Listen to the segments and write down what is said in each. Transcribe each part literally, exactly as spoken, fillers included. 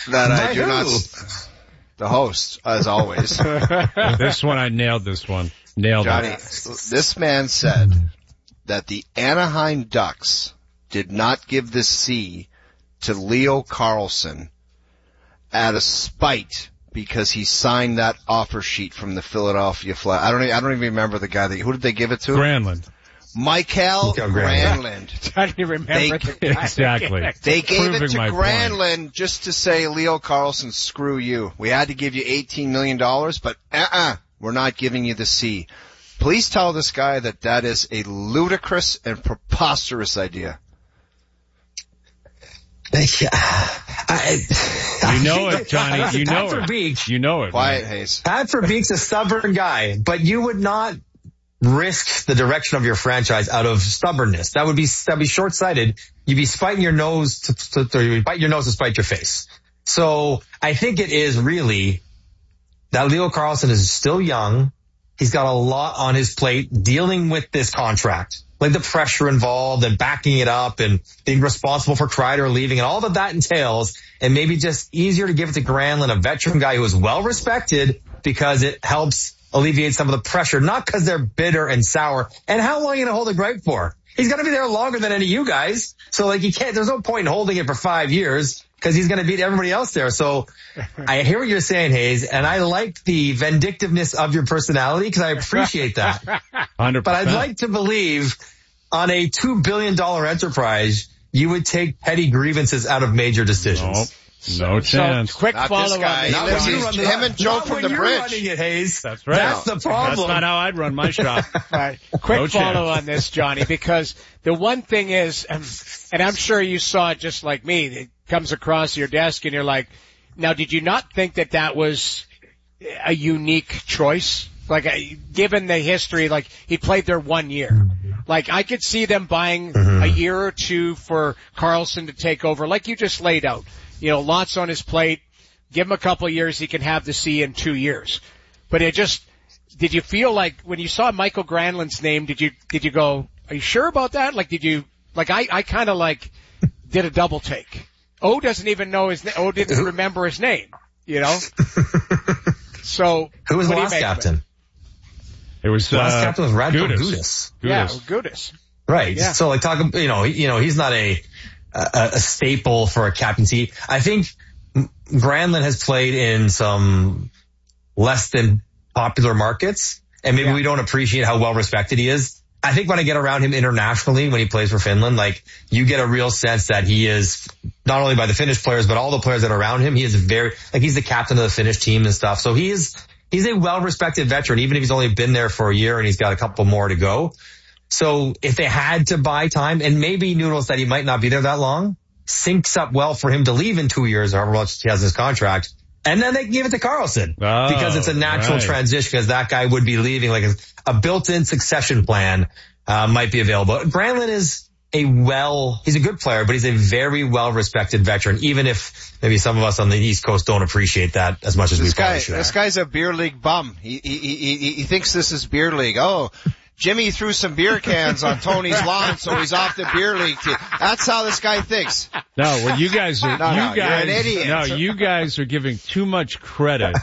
That I By do who? not. The host, as always. This one, I nailed this one. Nailed Johnny, it. this man said that the Anaheim Ducks did not give the C to Leo Carlsson out of spite because he signed that offer sheet from the Philadelphia Flyers. I don't. I don't even remember the guy. That, who did they give it to? Granlund. Michael Granlund. I don't even remember They- the guy. Exactly. They gave Proving it to my Granlund just to say, Leo Carlsson, screw you. We had to give you eighteen million dollars, but uh-uh, we're not giving you the C. Please tell this guy that that is a ludicrous and preposterous idea. Yeah. I, You know it, Johnny. You know Pat it. Verbeek, You know it. Quiet, man. Hayes. Pat Verbeek's a stubborn guy, but you would not risk the direction of your franchise out of stubbornness. That would be that'd be short-sighted. You'd be spiting your nose to, to, to you'd bite your nose to spite your face. So I think it is really that Leo Carlsson is still young. He's got a lot on his plate dealing with this contract, like the pressure involved and backing it up and being responsible for Kreider leaving and all that that entails. And maybe just easier to give it to Granlund, a veteran guy who is well respected because it helps alleviate some of the pressure, not because they're bitter and sour. And how long are you going to hold a gripe for? He's going to be there longer than any of you guys. So like you can't, there's no point in holding it for five years because he's going to beat everybody else there. So I hear what you're saying, Hayes, and I like the vindictiveness of your personality because I appreciate that. one hundred But percent. I'd like to believe on a two billion dollars enterprise, you would take petty grievances out of major decisions. Nope. No So, chance. quick Not follow this on guy. this. He Not lives when in- you run the- him and Joe not from when the you're bridge. running it, Hayes. That's right. That's the problem. That's not how I'd run my shop. Right. Quick No follow chance. on this, Johnny, because the one thing is, um, and I'm sure you saw it just like me, it comes across your desk and you're like, now did you not think that that was a unique choice? Like, uh, given the history, like he played there one year. Like I could see them buying Mm-hmm. a year or two for Carlson to take over, like you just laid out. You know, lots on his plate. Give him a couple of years, he can have the C in two years. But it just, did you feel like when you saw Michael Granlund's name, did you, did you go, are you sure about that? Like, did you, like, I, I kind of like did a double take. O doesn't even know his name. O didn't remember his name, you know? So. Who was the what do you last make of it? captain? It was, The last uh, captain was Radko Gudas. Gudas. Yeah, Gudas. Gudas. Right. Yeah. So like talking, you know, you know, he's not a, a, a staple for a captaincy. I think Granlund has played in some less than popular markets and maybe Yeah. we don't appreciate how well respected he is. I think when I get around him internationally, when he plays for Finland, like you get a real sense that he is not only by the Finnish players, but all the players that are around him. He is very, like he's the captain of the Finnish team and stuff. So he is, he's a well-respected veteran, even if he's only been there for a year and he's got a couple more to go. So if they had to buy time, and maybe Noodles that he might not be there that long, syncs up well for him to leave in two years or however much he has in his contract. And then they can give it to Carlson Oh, because it's a natural right. transition because that guy would be leaving. Like a, a built-in succession plan uh, might be available. Granlund is a well, he's a good player, but he's a very well-respected veteran, even if maybe some of us on the East Coast don't appreciate that as much as we This probably guy, should. this guy's a beer league bum. He, he, he, he, he thinks this is beer league. Oh, Jimmy threw some beer cans on Tony's lawn, so he's off the beer league team. That's how this guy thinks. No, well, you guys are, No, you no, you're guys, an idiot. no, you guys are giving too much credit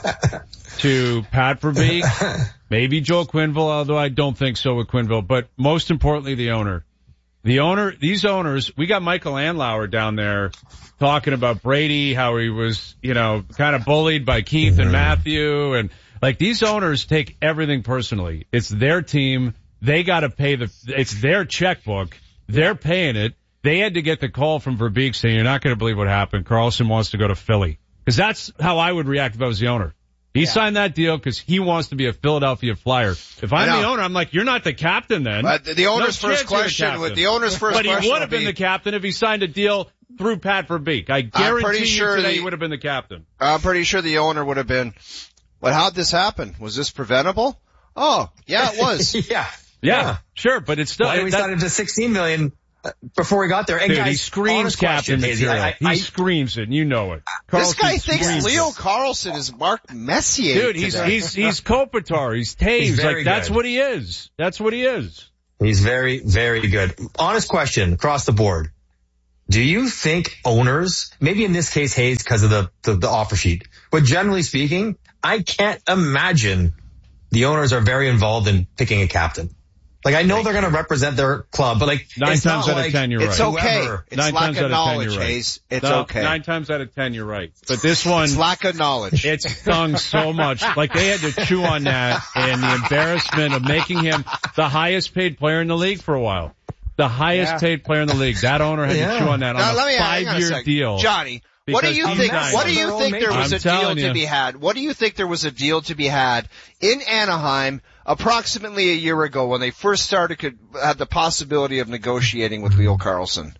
to Pat Verbeek, maybe Joel Quenneville, although I don't think so with Quenneville, but most importantly, the owner. The owner, these owners, we got Michael Andlauer down there talking about Brady, how he was, you know, kind of bullied by Keith and Matthew, and like these owners take everything personally. It's their team. They got to pay the, it's their checkbook. They're paying it. They had to get the call from Verbeek saying, you're not going to believe what happened. Carlson wants to go to Philly. Because that's how I would react if I was the owner. He Yeah. signed that deal because he wants to be a Philadelphia Flyer. If I'm I know. the owner, I'm like, you're not the captain then. But the owner's No first chance you're the question, captain. with the owner's first But he question would have would been be, the captain if he signed a deal through Pat Verbeek. I guarantee pretty you sure today the- he would have been the captain. I'm pretty sure the owner would have been, but how'd this happen? Was this preventable? Oh, yeah, it was. yeah. Yeah, Yeah. sure, but it's still, Why did we that- sign him to sixteen million uh, before he got there? And dude, guys, he screams honest captain question, Hazy, material. I, I, he I, screams it, and you know it. This Carlson guy thinks screams Leo it. Carlson is Mark Messier. Dude, he's, today. he's, he's Kopitar. He's Taves. He's very Like, that's good. what he is. That's what he is. He's very, very good. Honest question across the board. Do you think owners, maybe in this case Hayes because of the, the, the offer sheet, but generally speaking, I can't imagine the owners are very involved in picking a captain. Like, I know they're going to represent their club, but like, nine it's times not out like of ten, you're It's right. okay. Whoever. It's Nine lack times of out of ten, knowledge, you're right. Hayes. It's No, okay. Nine times out of ten, you're right. But this one, It's lack of knowledge. it stung so much. Like, they had to chew on that and the embarrassment of making him the highest paid player in the league for a while. The highest Yeah. paid player in the league. That owner had Yeah. to chew on that Now, on let a me hang on a five-year second. deal. Johnny, what do Because you he's think? nice. What do you Their own think there was I'm a deal telling to you. be had? What do you think there was a deal to be had in Anaheim approximately a year ago when they first started could had the possibility of negotiating with Leo Carlsson?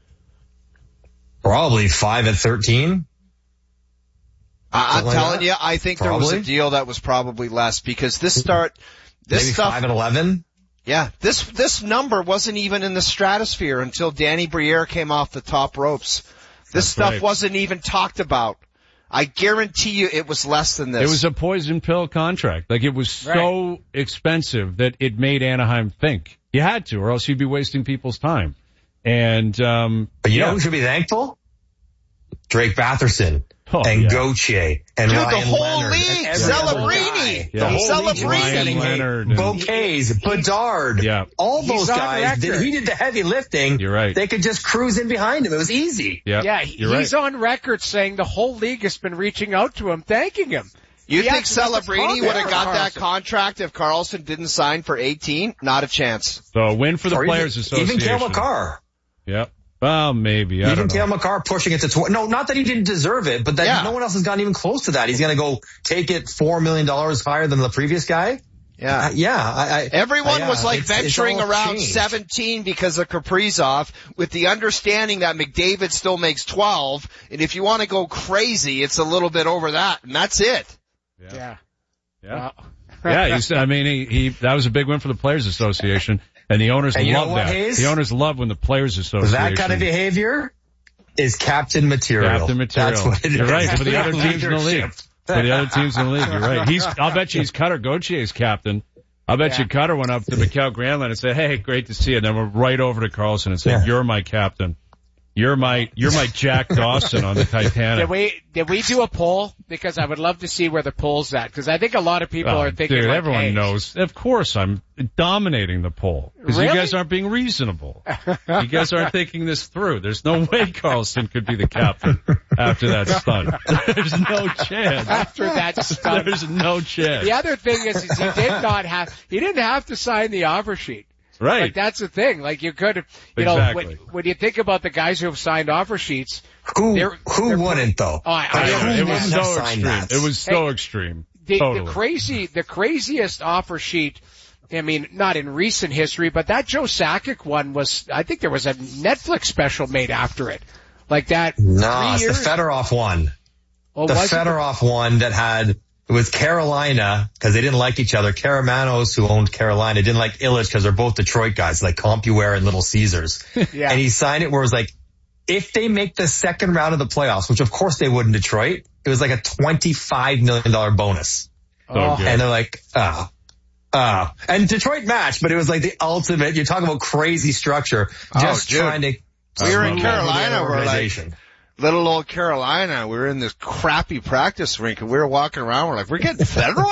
Probably five at thirteen. I, I'm Something like telling that? you, I think there was a Probably. deal that was probably less because this start, this Maybe stuff, five at eleven. yeah, this this number wasn't even in the stratosphere until Danny Briere came off the top ropes. This That's stuff right. wasn't even talked about. I guarantee you it was less than this. It was a poison pill contract. Like, it was so expensive that it made Anaheim think. You had to, or else you'd be wasting people's time. And, um, But you yeah. know who should be thankful? Drake Batherson Oh, and yeah. Gauthier and Dude, Ryan the whole Leonard league, and every other Celebrini, guy. Yeah. The whole league, Celebrini. Ryan Leonard and- Bouquets, Bedard, Yeah. all He's those on guys. Did, record. he did the heavy lifting. You're right. They could just cruise in behind him. It was easy. Yeah, Yeah, you're he's right. on record saying the whole league has been reaching out to him, thanking him. You He think actually got the Celebrini contract would have for got that Carlson. contract if Carlson didn't sign for eighteen? Not a chance. So a win for the Or Players even, Association. Even Cale Makar. Yep. Well, maybe. I Even don't know. Cale Makar pushing it to twenty. No, not that he didn't deserve it, but that Yeah. no one else has gotten even close to that. He's going to go take it four million dollars higher than the previous guy. Yeah. Uh, yeah. I, I, Everyone uh, was yeah, like it's- it's venturing all around changed. seventeen because of Kaprizov with the understanding that McDavid still makes twelve. And if you want to go crazy, it's a little bit over that. And that's it. Yeah. Yeah. Wow. Yeah, you said, I mean, he, he, that was a big win for the Players Association, and the owners And you know love what, that. Hayes? The owners love when the Players Association. That kind of behavior is captain material. Captain material. That's what it You're is. right, for the other teams in the league. Leadership. For the other teams in the league, you're right. He's, I'll bet you he's Cutter Gautier's captain. I'll bet Yeah. you Cutter went up to Mikhail Granlund and said, hey, great to see you. And then went right over to Carlson and said, Yeah. you're my captain. You're my, you're my Jack Dawson on the Titanic. Did we did we do a poll? Because I would love to see where the poll's at. Because I think a lot of people Oh, are thinking, dude, like, everyone hey, knows. Of course, I'm dominating the poll because you Really? guys aren't being reasonable. You guys aren't thinking this through. There's no way Carlson could be the captain after that stunt. There's no chance. after that stunt. There's no chance. The other thing is, is he did not have he didn't have to sign the offer sheet. Right. Like that's the thing. Like you could, you know, Exactly. when, when you think about the guys who have signed offer sheets, Who, They're- who they're- wouldn't though? Oh, I- I I- know, Who it was wouldn't have so signed extreme. that? It was so Hey, extreme. the, totally. the crazy, the craziest offer sheet. I mean, not in recent history, but that Joe Sakic one was. I think there was a Netflix special made after it, like that. Nah, three it's the years. Fedorov one. Oh, The was it? Fedorov one that had, it was Carolina because they didn't like each other. Karamanos, who owned Carolina, didn't like Illich because they're both Detroit guys, like CompuWare and Little Caesars. Yeah. And he signed it where it was like, if they make the second round of the playoffs, which of course they would in Detroit, it was like a twenty-five million dollars bonus. So Oh. good. And they're like, ah, ah. And Detroit matched, but it was like the ultimate, you're talking about crazy structure, just dude. trying to. We were in love Carolina. We're like, organization. little old Carolina. We were in this crappy practice rink and we were walking around. We're like, we're getting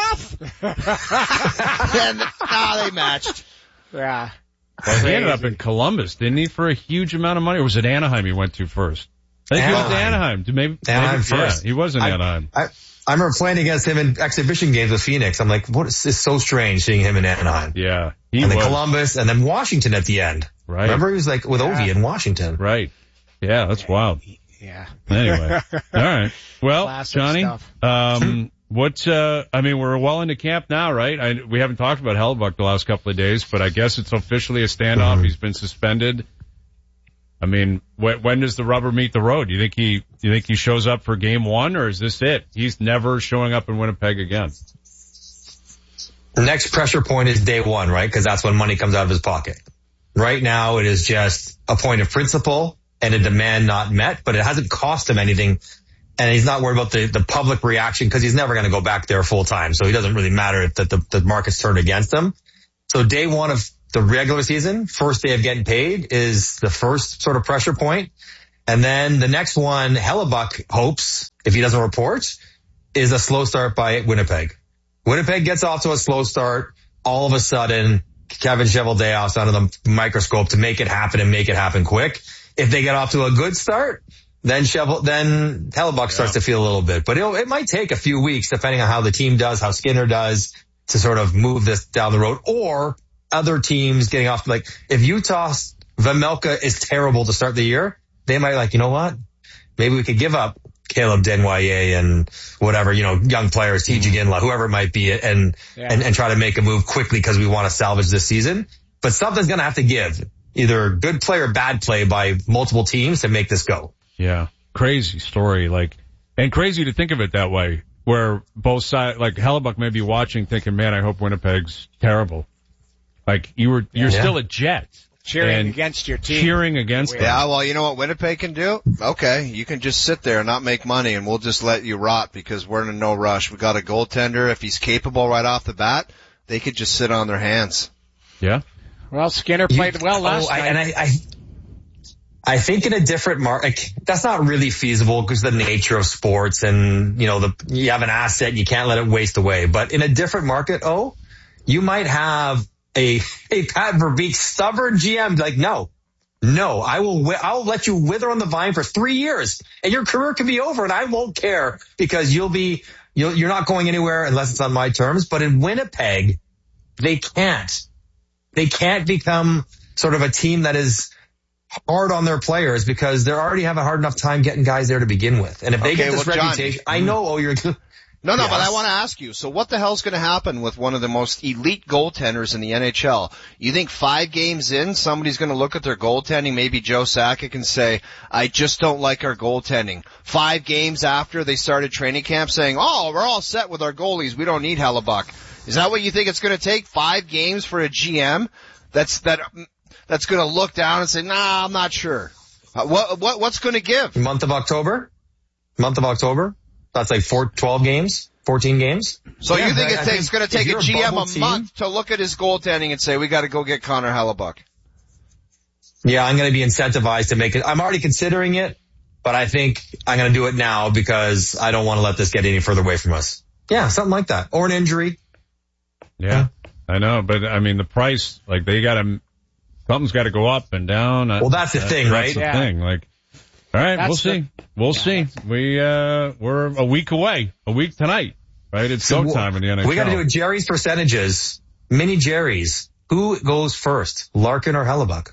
Fedorov? And nah, they matched. Yeah. Well, he ended up in Columbus, didn't he, for a huge amount of money? Or was it Anaheim he went to first? I think he went to Anaheim. Anaheim. Did Maybe, Anaheim maybe first. Yeah, he was in I- Anaheim. I, I remember playing against him in exhibition games with Phoenix. I'm like, what is this? So strange seeing him in Anaheim. Yeah, he And then was. Columbus and then Washington at the end. Right. Remember he was like with Yeah. Ovi in Washington. Right. Yeah, that's wild. Yeah. Anyway. All right. Well, Classic Johnny, stuff. um, what, uh, I mean, we're well into camp now, right? I, we haven't talked about Hellebuyck the last couple of days, but I guess it's officially a standoff. Mhm. He's been suspended. I mean, wh- when does the rubber meet the road? Do you think he, do you think he shows up for game one, or is this it? He's never showing up in Winnipeg again. The next pressure point is day one, right? Because that's when money comes out of his pocket. Right now it is just a point of principle and a demand not met, but it hasn't cost him anything. And he's not worried about the, the public reaction because he's never going to go back there full time. So he doesn't really matter that the, the market's turned against him. So day one of the regular season, first day of getting paid is the first sort of pressure point. And then the next one, Hellebuck hopes, if he doesn't report, is a slow start by Winnipeg. Winnipeg gets off to a slow start. All of a sudden, Kevin Cheveldayoff's under the microscope to make it happen and make it happen quick. If they get off to a good start, then Chevel, then Hellebuck yeah. starts to feel a little bit. But it'll, it might take a few weeks, depending on how the team does, how Skinner does, to sort of move this down the road. Or other teams getting off. Like, if Utah, Vejmelka is terrible to start the year, they might like, you know what? Maybe we could give up Caleb Desnoyers and whatever, you know, young players, T J Ginla, whoever it might be, and, yeah. and, and try to make a move quickly because we want to salvage this season. But something's going to have to give. Either good play or bad play by multiple teams to make this go. Yeah. Crazy story. Like, and crazy to think of it that way, where both sides, like Hellebuck may be watching thinking, man, I hope Winnipeg's terrible. Like, you were, you're yeah. still a Jet. Cheering against your team. Cheering against them. Yeah, well, you know what Winnipeg can do? Okay, you can just sit there and not make money, and we'll just let you rot because we're in a no rush. We got a goaltender. If he's capable right off the bat, they could just sit on their hands. Yeah. Well, Skinner played you, well last oh, night. I, and I, I, I think in a different market, that's not really feasible because the nature of sports and, you know, the, you have an asset, you can't let it waste away. But in a different market, oh, you might have a, a Pat Verbeek stubborn G M like, no, no, I will, I'll let you wither on the vine for three years and your career can be over and I won't care because you'll be, you'll, you're not going anywhere unless it's on my terms. But in Winnipeg, they can't. They can't become sort of a team that is hard on their players because they already have a hard enough time getting guys there to begin with. And if they okay, get this well, reputation, John, I know, oh, you're... No, no, yes. but I want to ask you, so what the hell's going to happen with one of the most elite goaltenders in the N H L? You think five games in, somebody's going to look at their goaltending, maybe Joe Sakic, and say, I just don't like our goaltending. Five games after they started training camp saying, oh, we're all set with our goalies, we don't need Hellebuck. Is that what you think it's going to take? Five games for a G M that's, that, that's going to look down and say, nah, I'm not sure. Uh, what, what, what's going to give? Month of October? Month of October? That's like four, twelve games, fourteen games. So yeah, you think I, it takes, it's going to take a G M a, a team, month to look at his goaltending and say, we got to go get Connor Hellebuck? Yeah, I'm going to be incentivized to make it. I'm already considering it, but I think I'm going to do it now because I don't want to let this get any further away from us. Yeah, something like that. Or an injury. Yeah, I know. But, I mean, the price, like, they got to, something's got to go up and down. Well, that's the that, thing, right? That's the yeah. thing. Like, all right, That's we'll see. the, We'll yeah. see. We, uh, we're a week away. A week tonight, right? It's So go time in the N H L. We got to do Jerry's percentages. Mini Jerry's. Who goes first, Larkin or Hellebuck?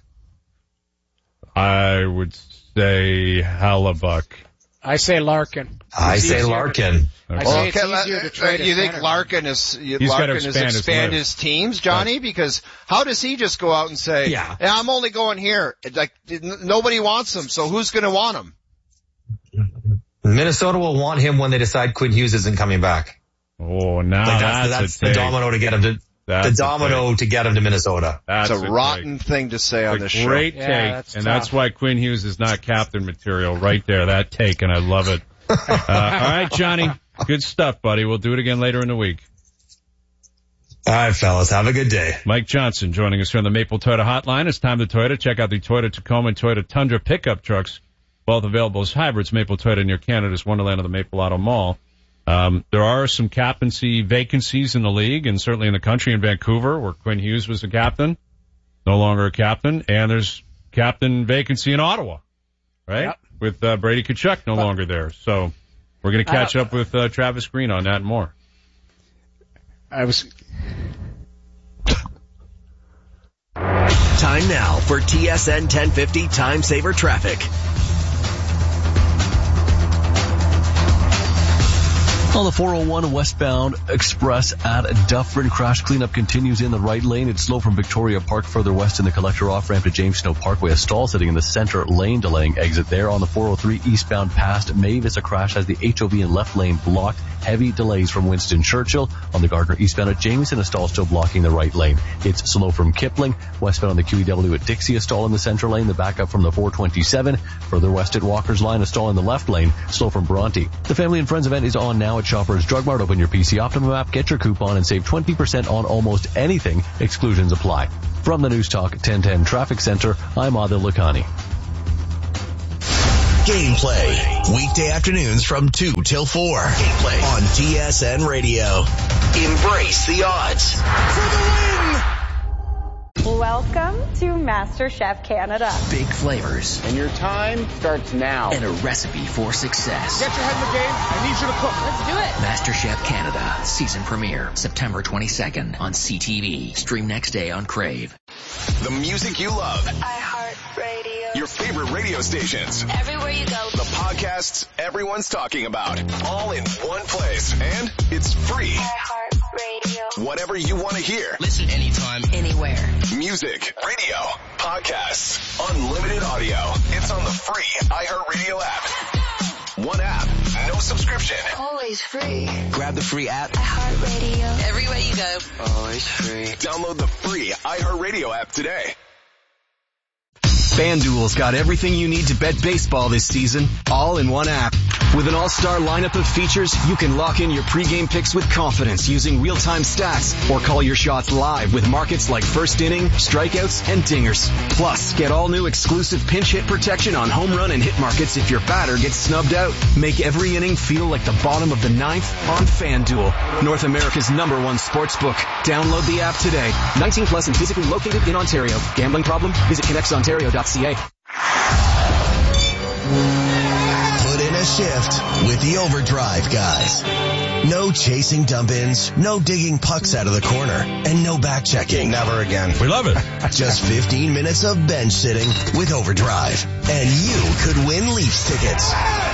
I would say Hellebuck. I say Larkin. I It's say easier Larkin. To, I Okay. say it's Okay, easier to uh, trade you a think center. Larkin is you, He's gotta Larkin is expand his expand list. his teams, Johnny? Because how does he just go out and say, Yeah. yeah I'm only going here? Like n- nobody wants him, so who's going to want him? Minnesota will want him when they decide Quinn Hughes isn't coming back. Oh, now Like that's, that's, that's a the take. domino to get him to That's the a domino take. to get him to Minnesota. That's It's a, a rotten take. thing to say on It's this a show. great Yeah, take, that's and tough. that's why Quinn Hughes is not captain material right there. That take, and I love it. Uh, all right, Johnny. Good stuff, buddy. We'll do it again later in the week. All right, fellas. Have a good day. Mike Johnson joining us here on the Maple Toyota Hotline. It's time to Toyota. Check out the Toyota Tacoma and Toyota Tundra pickup trucks. Both available as hybrids. Maple Toyota near Canada's Wonderland of the Maple Auto Mall. Um, there are some captaincy vacancies in the league and certainly in the country in Vancouver where Quinn Hughes was the captain. No longer a captain. And there's captain vacancy in Ottawa, right? Yep. With uh, Brady Tkachuk no longer there. So we're going to catch up with uh, Travis Green on that and more. I was. Time now for T S N ten fifty Time Saver Traffic. On the four oh one westbound express at Dufferin, crash cleanup continues in the right lane. It's slow from Victoria Park further west in the collector off-ramp to James Snow Parkway. A stall sitting in the center lane delaying exit there. On the four oh three eastbound past Mavis, a crash has the H O V and left lane blocked. Heavy delays from Winston Churchill. On the Gardner eastbound at Jameson, a stall still blocking the right lane. It's slow from Kipling. Westbound on the Q E W at Dixie, a stall in the center lane. The backup from the four twenty-seven. Further west at Walker's Line, a stall in the left lane. Slow from Bronte. The Family and Friends event is on now at Shoppers Drug Mart. Open your P C Optimum app, get your coupon, and save twenty percent on almost anything. Exclusions apply. From the News Talk ten ten Traffic Center, I'm Adil Lakhani. Gameplay. Weekday afternoons from two till four. Gameplay on T S N Radio. Embrace the odds. For the win! Welcome to MasterChef Canada. Big flavors. And your time starts now. And a recipe for success. Get your head in the game. I need you to cook. Let's do it. MasterChef Canada. Season premiere. September twenty-second on C T V. Stream next day on Crave. The music you love. iHeartRadio. Your favorite radio stations. Everywhere you go. The podcasts everyone's talking about. All in one place. And it's free. iHeartRadio. Whatever you want to hear. Listen anytime, anywhere. Music, radio, podcasts, unlimited audio. It's on the free iHeartRadio app. One app, no subscription. Always free. Grab the free app. iHeartRadio. Everywhere you go. Always free. Download the free iHeartRadio app today. FanDuel's got everything you need to bet baseball this season, all in one app. With an all-star lineup of features, you can lock in your pregame picks with confidence using real-time stats or call your shots live with markets like first inning, strikeouts, and dingers. Plus, get all new exclusive pinch hit protection on home run and hit markets if your batter gets snubbed out. Make every inning feel like the bottom of the ninth on FanDuel, North America's number one sports book. Download the app today. nineteen plus and physically located in Ontario. Gambling problem? Visit connects ontario dot c a. Put in a shift with the Overdrive guys. No chasing dump-ins, no digging pucks out of the corner, and no back-checking. Never again. We love it. Just fifteen minutes of bench sitting with Overdrive. And you could win Leafs tickets.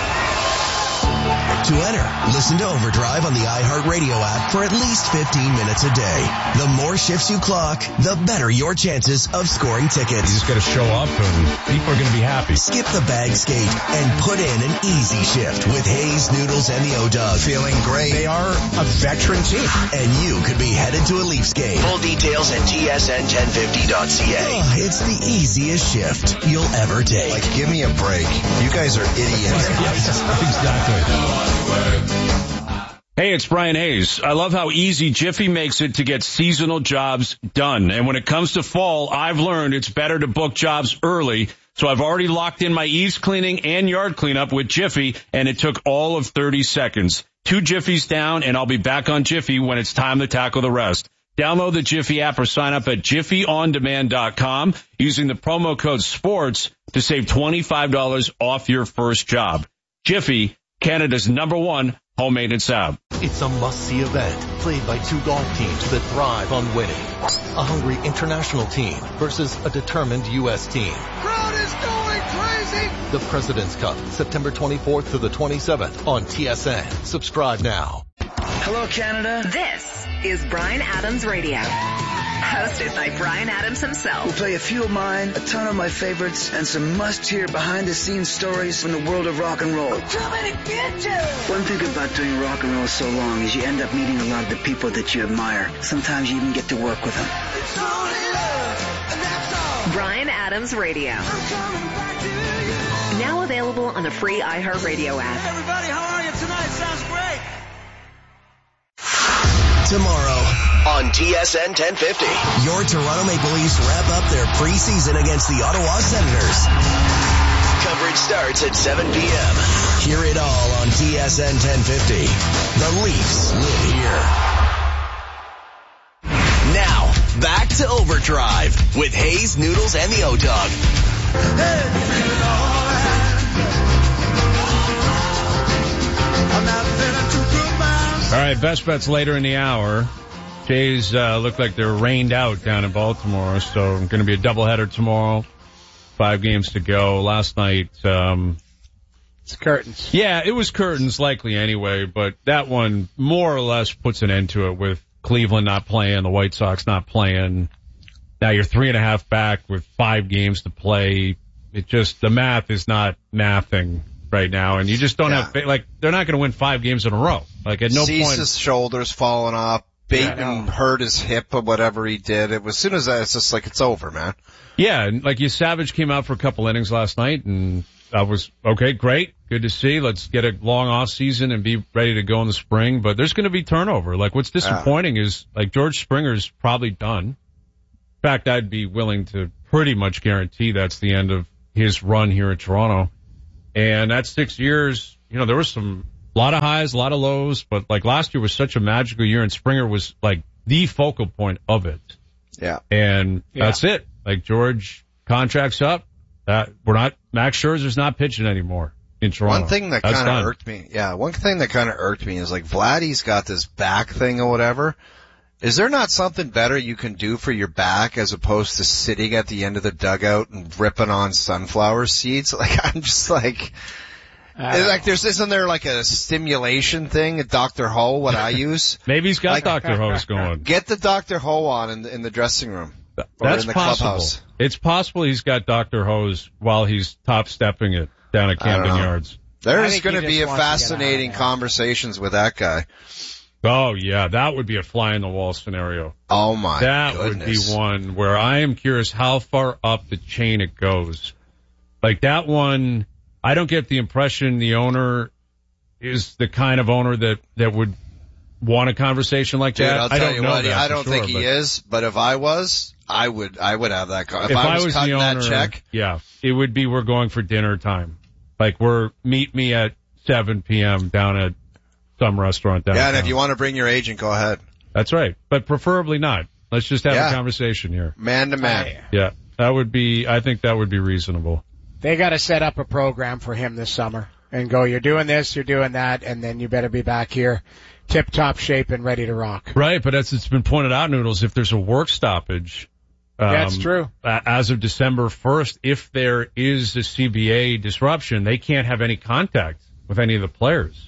To enter, listen to Overdrive on the iHeartRadio app for at least fifteen minutes a day. The more shifts you clock, the better your chances of scoring tickets. You just got to show up and people are going to be happy. Skip the bag skate and put in an easy shift with Hayes, Noodles, and the O-Dog. Feeling great. They are a veteran team. And you could be headed to a Leafs game. Full details at T S N ten fifty dot c a. Oh, it's the easiest shift you'll ever take. Like, give me a break. You guys are idiots. Exactly. Hey, it's Brian Hayes. I love how easy Jiffy makes it to get seasonal jobs done. And when it comes to fall, I've learned it's better to book jobs early. So I've already locked in my eaves cleaning and yard cleanup with Jiffy, and it took all of thirty seconds. Two Jiffies down, and I'll be back on Jiffy when it's time to tackle the rest. Download the Jiffy app or sign up at jiffy on demand dot com using the promo code SPORTS to save twenty-five dollars off your first job. Jiffy, Canada's number one home maintenance app. It's a must-see event played by two golf teams that thrive on winning. A hungry international team versus a determined U S team. Crowd is going crazy! The President's Cup, September twenty-fourth to the twenty-seventh on T S N. Subscribe now. Hello, Canada. This is Bryan Adams Radio. Hosted by Bryan Adams himself. We'll play a few of mine, a ton of my favorites, and some must-hear behind-the-scenes stories from the world of rock and roll. We're coming to get you! One thing about doing rock and roll so long is you end up meeting a lot of the people that you admire. Sometimes you even get to work with them. It's only love, and that's all. Bryan Adams Radio. I'm coming back to you. Now available on the free iHeartRadio app. Hey, everybody, how are you tonight? Sounds great. Tomorrow on T S N ten fifty, your Toronto Maple Leafs wrap up their preseason against the Ottawa Senators. Coverage starts at seven p.m. Hear it all on T S N ten fifty. The Leafs live here. Now, back to Overdrive with Hayes, Noodles, and the O-Dog. All right, best bets later in the hour. Jays uh, look like they're rained out down in Baltimore, so going to be a doubleheader tomorrow. Five games to go. Last night, um, it's curtains. Yeah, it was curtains likely anyway, but that one more or less puts an end to it with Cleveland not playing, the White Sox not playing. Now you're three and a half back with five games to play. It just, the math is not mathing right now, and you just don't yeah. have, like, they're not going to win five games in a row. Like, at no Cease's point. Cease's shoulder's falling off. Bateman yeah, hurt his hip or whatever he did. It was, as soon as that, it's just like, it's over, man. Yeah, and like, you Savage came out for a couple innings last night, and I was, okay, great, good to see. Let's get a long off season and be ready to go in the spring, but there's going to be turnover. Like, what's disappointing yeah. is, like, George Springer's probably done. In fact, I'd be willing to pretty much guarantee that's the end of his run here at Toronto. And that six years, you know, there was some, a lot of highs, a lot of lows, but like last year was such a magical year and Springer was like the focal point of it. Yeah. And Yeah. that's it. Like George contracts up. That we're not, Max Scherzer's not pitching anymore in Toronto. One thing that kind of irked me, yeah, one thing that kind of irked me is like Vladdy's got this back thing or whatever. Is there not something better you can do for your back as opposed to sitting at the end of the dugout and ripping on sunflower seeds? Like, I'm just like, Uh, like there's, isn't there like a stimulation thing at Doctor Ho, what I use? Maybe he's got Like- Doctor Ho's going. Get the Doctor Ho on in the, in the dressing room. Or That's in the possible. clubhouse. It's possible he's got Doctor Ho's while he's top stepping it down at I don't Camden know. Yards. I There's think going he to be just a wants to get out of fascinating there. conversations with that guy. Oh yeah, that would be a fly in the wall scenario. Oh my That goodness. would be one where I am curious how far up the chain it goes. Like that one, I don't get the impression the owner is the kind of owner that, that would want a conversation like Dude, that. I'll I tell don't you know what, that I for don't sure, think he but is, but if I was, I would, I would have that car. If, If I I was, was cutting the owner, that check, yeah, it would be we're going for dinner time. Like we're, meet me at seven p.m. down at some restaurant downtown. yeah, and if you want to bring your agent, go ahead. That's right. But preferably not. Let's just have Yeah. a conversation here. Man to man. Yeah. That would be, I think that would be reasonable. They got to set up a program for him this summer and go, you're doing this, you're doing that, and then you better be back here tip-top shape and ready to rock. Right, but as it's been pointed out, Noodles, if there's a work stoppage, um, That's true. a- as of December first, if there is a C B A disruption, they can't have any contact with any of the players,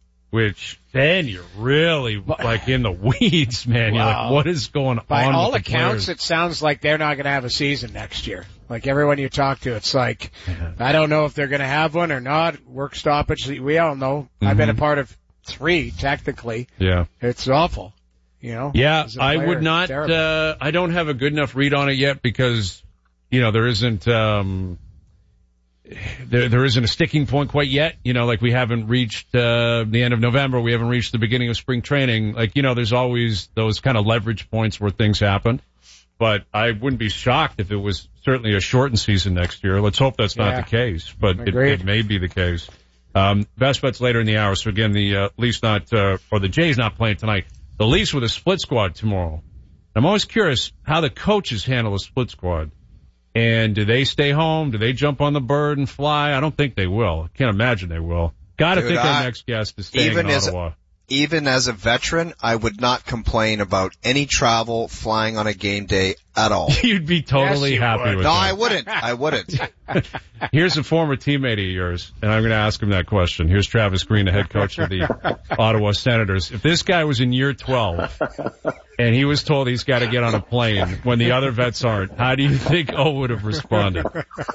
which then you're really like in the weeds, man. You're Wow. like, what is going By on all with the accounts, players? it sounds like they're not going to have a season next year. Like everyone you talk to, it's like, I don't know if they're going to have one or not. Work stoppage, we all know. I've been a Mhm. part of three, technically. Yeah. It's awful, you know? Yeah, As a I player, would it's not, terrible. uh, I don't have a good enough read on it yet because, you know, there isn't, um, there, there isn't a sticking point quite yet. You know, like we haven't reached, uh, the end of November. We haven't reached the beginning of spring training. Like, you know, there's always those kind of leverage points where things happen. But I wouldn't be shocked if it was certainly a shortened season next year. Let's hope that's not Yeah. the case, but it, Agreed. it may be the case. Um, best bets later in the hour. So again, the, uh, Leafs not, uh, or the Jays not playing tonight. The Leafs with a split squad tomorrow. I'm always curious how the coaches handle a split squad. And do they stay home? Do they jump on the bird and fly? I don't think they will. Can't imagine they will. Gotta Dude, think I- our next guest is staying even in as- Ottawa. Even as a veteran, I would not complain about any travel flying on a game day at all. You'd be totally Yes, you happy would. with No, that. I wouldn't. I wouldn't. Here's a former teammate of yours, and I'm going to ask him that question. Here's Travis Green, the head coach of the Ottawa Senators. If this guy was in year twelve and he was told he's got to get on a plane when the other vets aren't, how do you think O would have responded?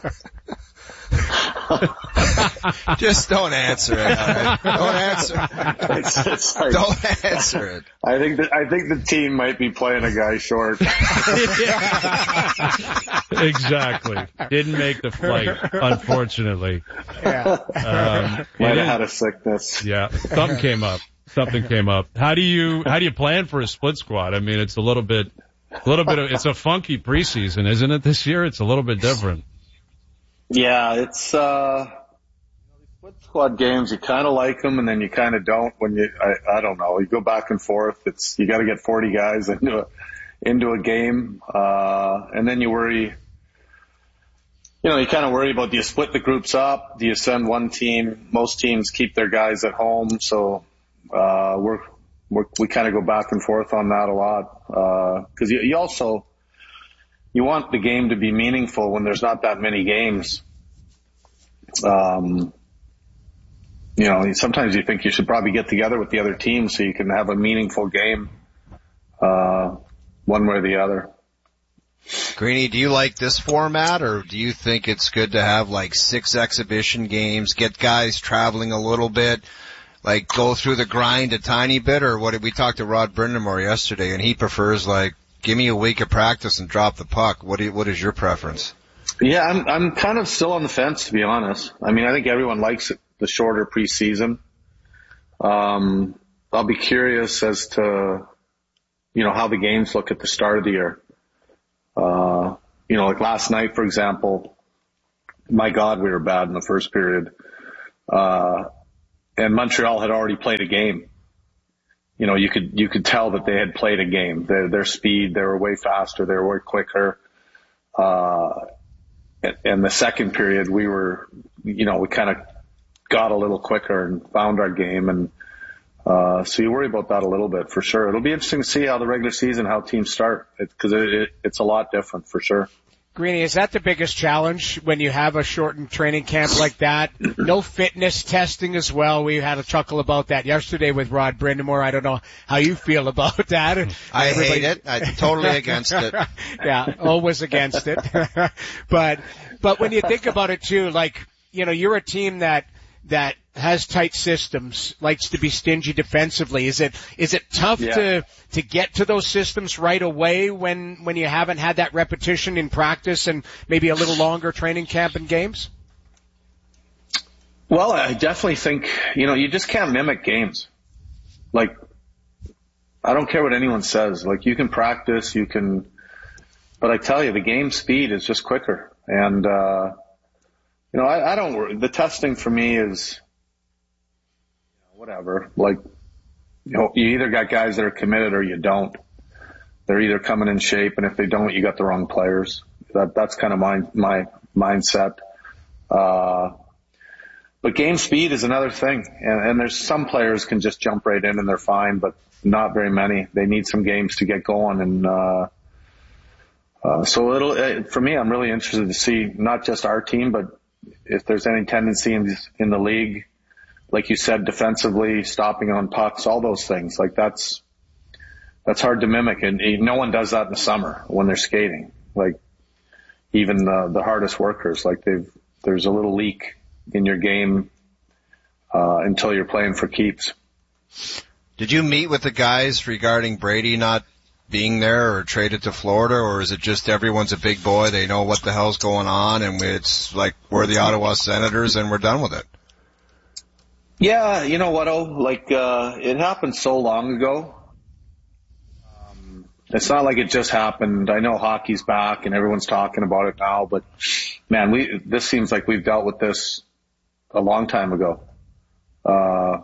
Just don't answer it. All right? Don't answer. It's, it's like, Don't answer it. I think that I think the team might be playing a guy short. Exactly. Didn't make the flight, unfortunately. Yeah. Um, Might it have had is- a sickness. yeah, something came up. Something came up. How do you how do you plan for a split squad? I mean, it's a little bit, a little bit of it's a funky preseason, isn't it? This year, it's a little bit different. Yeah, it's uh, split squad games. You kind of like them, and then you kind of don't. When you, I, I don't know, you go back and forth. It's you got to get forty guys into a into a game, uh, and then you worry. You know, you kind of worry about, do you split the groups up? Do you send one team? Most teams keep their guys at home, so uh, we're, we're we kind of go back and forth on that a lot because uh, you, you also. You want the game to be meaningful when there's not that many games. Um, you know, sometimes you think you should probably get together with the other team so you can have a meaningful game, uh, one way or the other. Greeny, do you like this format, or do you think it's good to have like six exhibition games, get guys traveling a little bit, like go through the grind a tiny bit, or what did we talk to Rod Brindamore yesterday, and he prefers like, give me a week of practice and drop the puck. What do you, what is your preference? Yeah, I'm I'm kind of still on the fence, to be honest. I mean, I think everyone likes it, the shorter preseason. Um, I'll be curious as to, you know, how the games look at the start of the year. Uh, you know, like last night, for example, my God, we were bad in the first period. Uh, and Montreal had already played a game. You know, you could, you could tell that they had played a game. Their, their speed, they were way faster, they were way quicker. Uh, and, and the second period, we were, you know, we kind of got a little quicker and found our game. And, uh, so you worry about that a little bit for sure. It'll be interesting to see how the regular season, how teams start. It's, cause it, it, it's a lot different for sure. Greeny, is that the biggest challenge when you have a shortened training camp like that? No fitness testing as well. We had a chuckle about that yesterday with Rod Brindamore. I don't know how you feel about that. I Everybody... hate it. I'm totally against it. Yeah, always against it. but, but when you think about it too, like, you know, you're a team that, that has tight systems, likes to be stingy defensively. Is it, is it tough yeah. to, to get to those systems right away when, when you haven't had that repetition in practice and maybe a little longer training camp and games? Well, I definitely think, you know, you just can't mimic games. Like, I don't care what anyone says. Like, you can practice, you can, but I tell you, the game speed is just quicker. And, uh, you know, I, I don't worry. The testing for me is, you know, whatever. Like, you know, you either got guys that are committed or you don't. They're either coming in shape, and if they don't, you got the wrong players. That, that's kind of my, my mindset. Uh, but game speed is another thing. And, and there's some players can just jump right in and they're fine, but not very many. They need some games to get going. And, uh, uh, so it'll, uh, for me, I'm really interested to see not just our team, but if there's any tendency in, in the league, like you said, defensively, stopping on pucks, all those things, like that's, that's hard to mimic. And no one does that in the summer when they're skating. Like even the, the hardest workers, like they've, there's a little leak in your game, uh, until you're playing for keeps. Did you meet with the guys regarding Brady not being there or traded to Florida, or is it just everyone's a big boy, they know what the hell's going on, and it's like we're the Ottawa Senators and we're done with it? Yeah, you know what, oh, like, uh, it happened so long ago. Um, it's not like it just happened. I know hockey's back and everyone's talking about it now, but man, we, this seems like we've dealt with this a long time ago. Uh,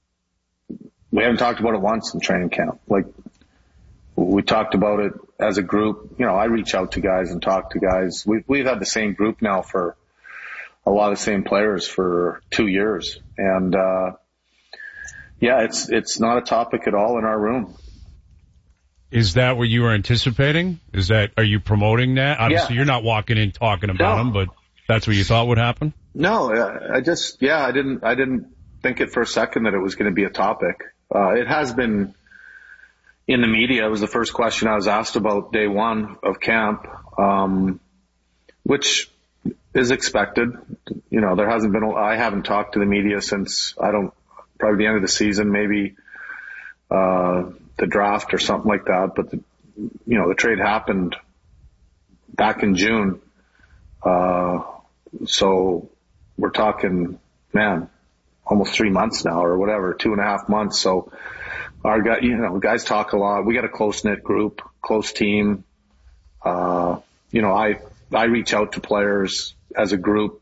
we haven't talked about it once in training camp. Like, we talked about it as a group. You know, I reach out to guys and talk to guys. We've, we've had the same group now for a lot of the same players for two years. And, uh, yeah, it's, it's not a topic at all in our room. Is that what you were anticipating? Is that, are you promoting that? Obviously, yeah. You're not walking in talking about no. them, but that's what you thought would happen? No, I just, yeah, I didn't, I didn't think it for a second that it was going to be a topic. Uh, it has been in the media. It was the first question I was asked about day one of camp, um, which is expected. You know, there hasn't been, a, I haven't talked to the media since, I don't, probably the end of the season, maybe, uh, the draft or something like that. But the, you know, the trade happened back in June. Uh, so we're talking, man, almost three months now or whatever, two and a half months. So our guy, you know, guys talk a lot. We got a close knit group, close team. Uh, you know, I, I reach out to players as a group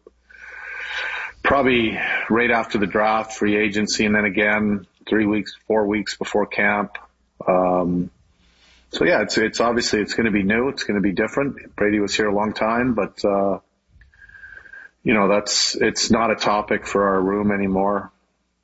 probably right after the draft, free agency, and then again, three weeks, four weeks before camp. Um, so yeah, it's, it's obviously, it's going to be new. It's going to be different. Brady was here a long time, but, uh, you know, that's, it's not a topic for our room anymore.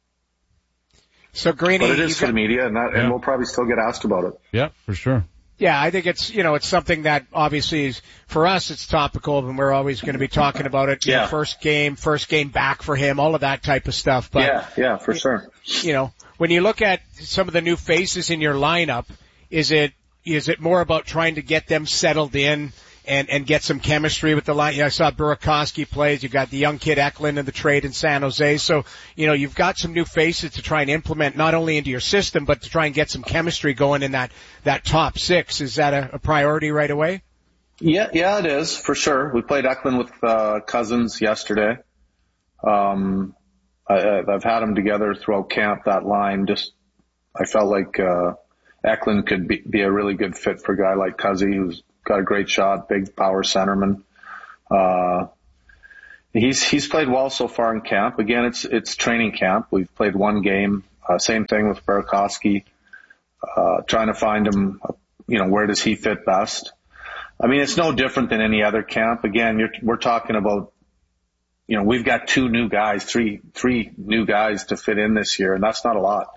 So Greeny, but it is for got, the media, and that, yeah. and we'll probably still get asked about it. Yeah, for sure. Yeah, I think it's, you know, it's something that obviously is, for us, it's topical, and we're always going to be talking about it. You Yeah. know, first game, first game back for him, all of that type of stuff. But, yeah, yeah, for sure. You know, when you look at some of the new faces in your lineup, is it, is it more about trying to get them settled in and, and get some chemistry with the line? Yeah, I saw Burakovsky plays. You've got the young kid Eklund in the trade in San Jose. So, you know, you've got some new faces to try and implement not only into your system, but to try and get some chemistry going in that, that top six. Is that a, a priority right away? Yeah, yeah, it is for sure. We played Eklund with, uh, Cousins yesterday. Um, I, I've had them together throughout camp, that line. Just, I felt like, uh, Eklund could be, be a really good fit for a guy like Cousy, who's got a great shot, big power centerman. Uh, He's he's played well so far in camp. Again, it's it's training camp. We've played one game. Uh, same thing with Burakovsky. Uh, trying to find him, you know, where does he fit best? I mean, it's no different than any other camp. Again, you're, we're talking about, you know, we've got two new guys, three three new guys to fit in this year, and that's not a lot.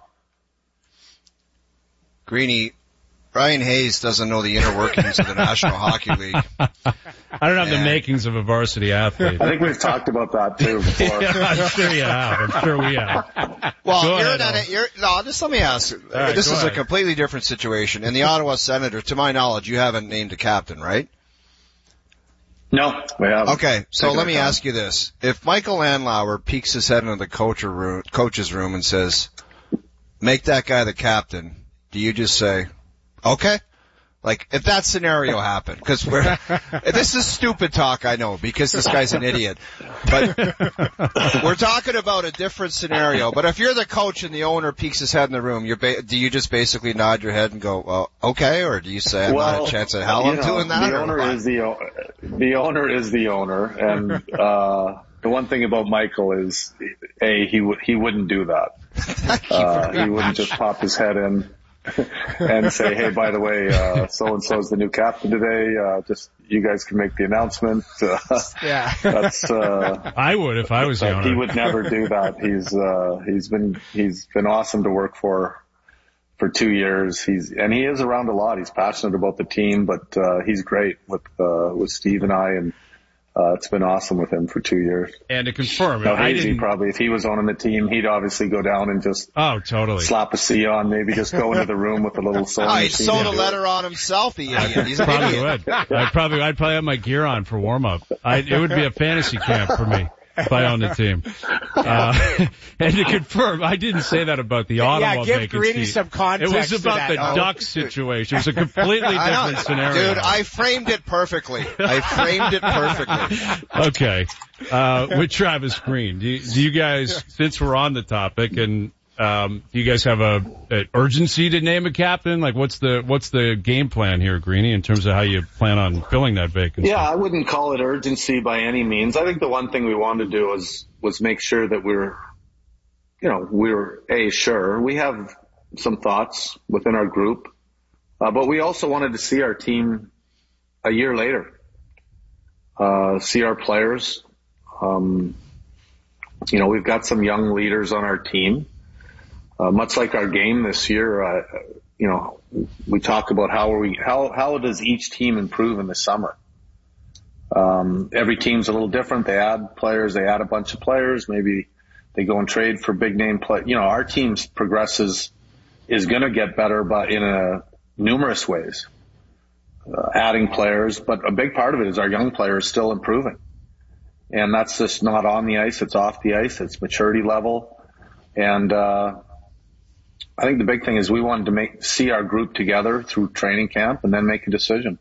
Greeny, Brian Hayes doesn't know the inner workings of the National Hockey League. I don't have and the makings of a varsity athlete. I think we've talked about that too before. Yeah, I'm sure you have. I'm sure we have. Well, go you're ahead, not, you're, no, just let me ask. Right, this is ahead. a completely different situation. In the Ottawa Senator, to my knowledge, you haven't named a captain, right? No, we haven't. Okay, so let me ask you this. If Michael Landlauer peeks his head into the coach room, coach's room and says, make that guy the captain, do you just say, okay? Like, if that scenario happened, because we're, this is stupid talk, I know, because this guy's an idiot, but we're talking about a different scenario. But if you're the coach and the owner peeks his head in the room, you're ba- do you just basically nod your head and go, well, okay, or do you say, I'm well, not a chance in hell I'm know, doing that? The owner is the, o- the owner is the owner, and, uh, the one thing about Michael is, A, he would, he wouldn't do that. Uh, he wouldn't just pop his head in and say, hey, by the way, uh, so-and-so is the new captain today. Uh, just, you guys can make the announcement. Uh, yeah. That's, uh, I would if I was the owner. He would never do that. He's, uh, he's been, he's been awesome to work for, for two years. He's, and he is around a lot. He's passionate about the team, but, uh, he's great with, uh, with Steve and I, and, Uh, it's been awesome with him for two years. And to confirm, now, I Hazy didn't probably, if he was owning the team, he'd obviously go down and just oh, totally slap a C on, maybe just go into the room with a little sewing Oh, he machine. sewed a letter on himself, the idiot. He's an probably idiot. would. I'd probably, I'd probably have my gear on for warm up. I, it would be a fantasy camp for me if I owned the team. Uh, and to confirm, I didn't say that about the Ottawa yeah, give vacancy. Greeny some context. It was about to the that. Ducks situation. It was a completely different scenario. Dude, I framed it perfectly. I framed it perfectly. Okay. Uh, with Travis Green, do you, do you guys, since we're on the topic, and um, do you guys have a, a urgency to name a captain? Like, what's the what's the game plan here, Greeny, in terms of how you plan on filling that vacancy? Yeah, I wouldn't call it urgency by any means. I think the one thing we wanted to do was was make sure that we're, you know, we're a sure we have some thoughts within our group, uh, but we also wanted to see our team a year later, uh, see our players. Um, you know, we've got some young leaders on our team. Uh, much like our game this year, uh, you know, we talk about how are we, how, how does each team improve in the summer? Um, every team's a little different. They add players, they add a bunch of players. Maybe they go and trade for big name play. You know, our team's progresses is going to get better, but in a numerous ways, uh, adding players. But a big part of it is our young players still improving. And that's just not on the ice. It's off the ice. It's maturity level. And, uh, I think the big thing is we wanted to make, see our group together through training camp and then make a decision.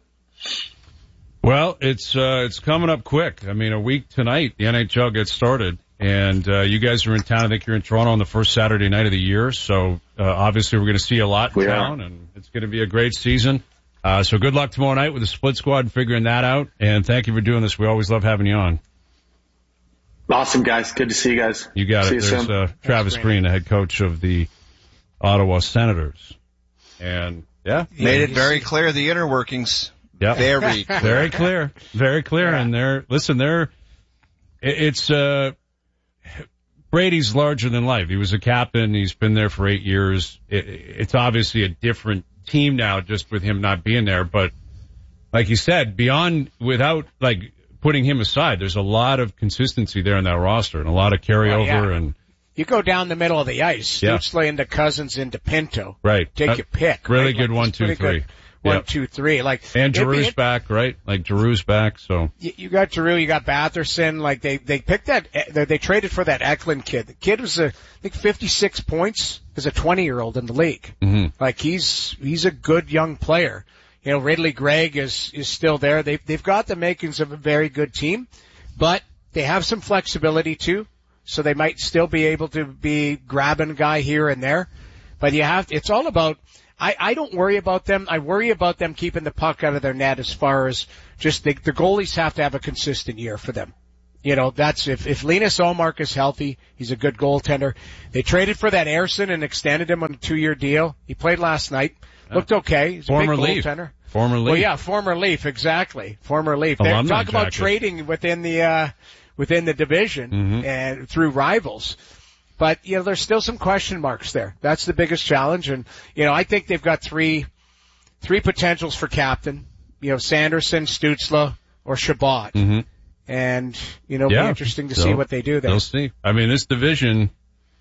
Well, it's, uh, it's coming up quick. I mean, a week tonight, the N H L gets started, and, uh, you guys are in town. I think you're in Toronto on the first Saturday night of the year. So, uh, obviously we're going to see a lot in we town, are. and it's going to be a great season. Uh, so good luck tomorrow night with the split squad and figuring that out. And thank you for doing this. We always love having you on. Awesome, guys. Good to see you guys. You got see it. You There's, soon. uh, Travis Green, the head coach of the Ottawa Senators. And, yeah. Made it very clear, the inner workings. Yep. Very clear. Very clear. Very clear. Yeah. And they're, listen, they're, it- it's, uh, Brady's larger than life. He was a captain. He's been there for eight years. It, it's obviously a different team now just with him not being there. But like you said, beyond, without like putting him aside, there's a lot of consistency there in that roster and a lot of carryover. Oh, yeah. And you go down the middle of the ice, Yeah. Stützle into Cousins into Pinto. right. Take Uh, your pick. Really right? good Like, one, it's two, pretty three. good. One, Yep. two, three. Like, And it'd be Giroux's in- back, right? Like Giroux's back. So You, you got Giroux, you got Batherson. Like they, they picked that, they, they traded for that Eklund kid. The kid was a, I think fifty-six points as a twenty year old in the league. mm-hmm. Like he's, he's a good young player. You know, Ridley Gregg is, is still there. They've, they've got the makings of a very good team, but they have some flexibility too. So they might still be able to be grabbing a guy here and there, but you have, it's all about, I, I don't worry about them. I worry about them keeping the puck out of their net as far as just the, the goalies have to have a consistent year for them. You know, that's, if, if Linus Ullmark is healthy, he's a good goaltender. They traded for that Ersson and extended him on a two-year deal. He played last night. Looked okay. He's a Former big Leaf. goaltender. Former Leaf. Well, yeah, former Leaf, exactly. Former Leaf. They Alumni talk about jacket. trading within the, uh, within the division Mhm. and through rivals. But, you know, there's still some question marks there. That's the biggest challenge. And, you know, I think they've got three, three potentials for captain. You know, Sanderson, Stützle, or Shabbat. Mm-hmm. And, you know, Yeah. it'll be interesting to So, see what they do there. They'll see. I mean, this division,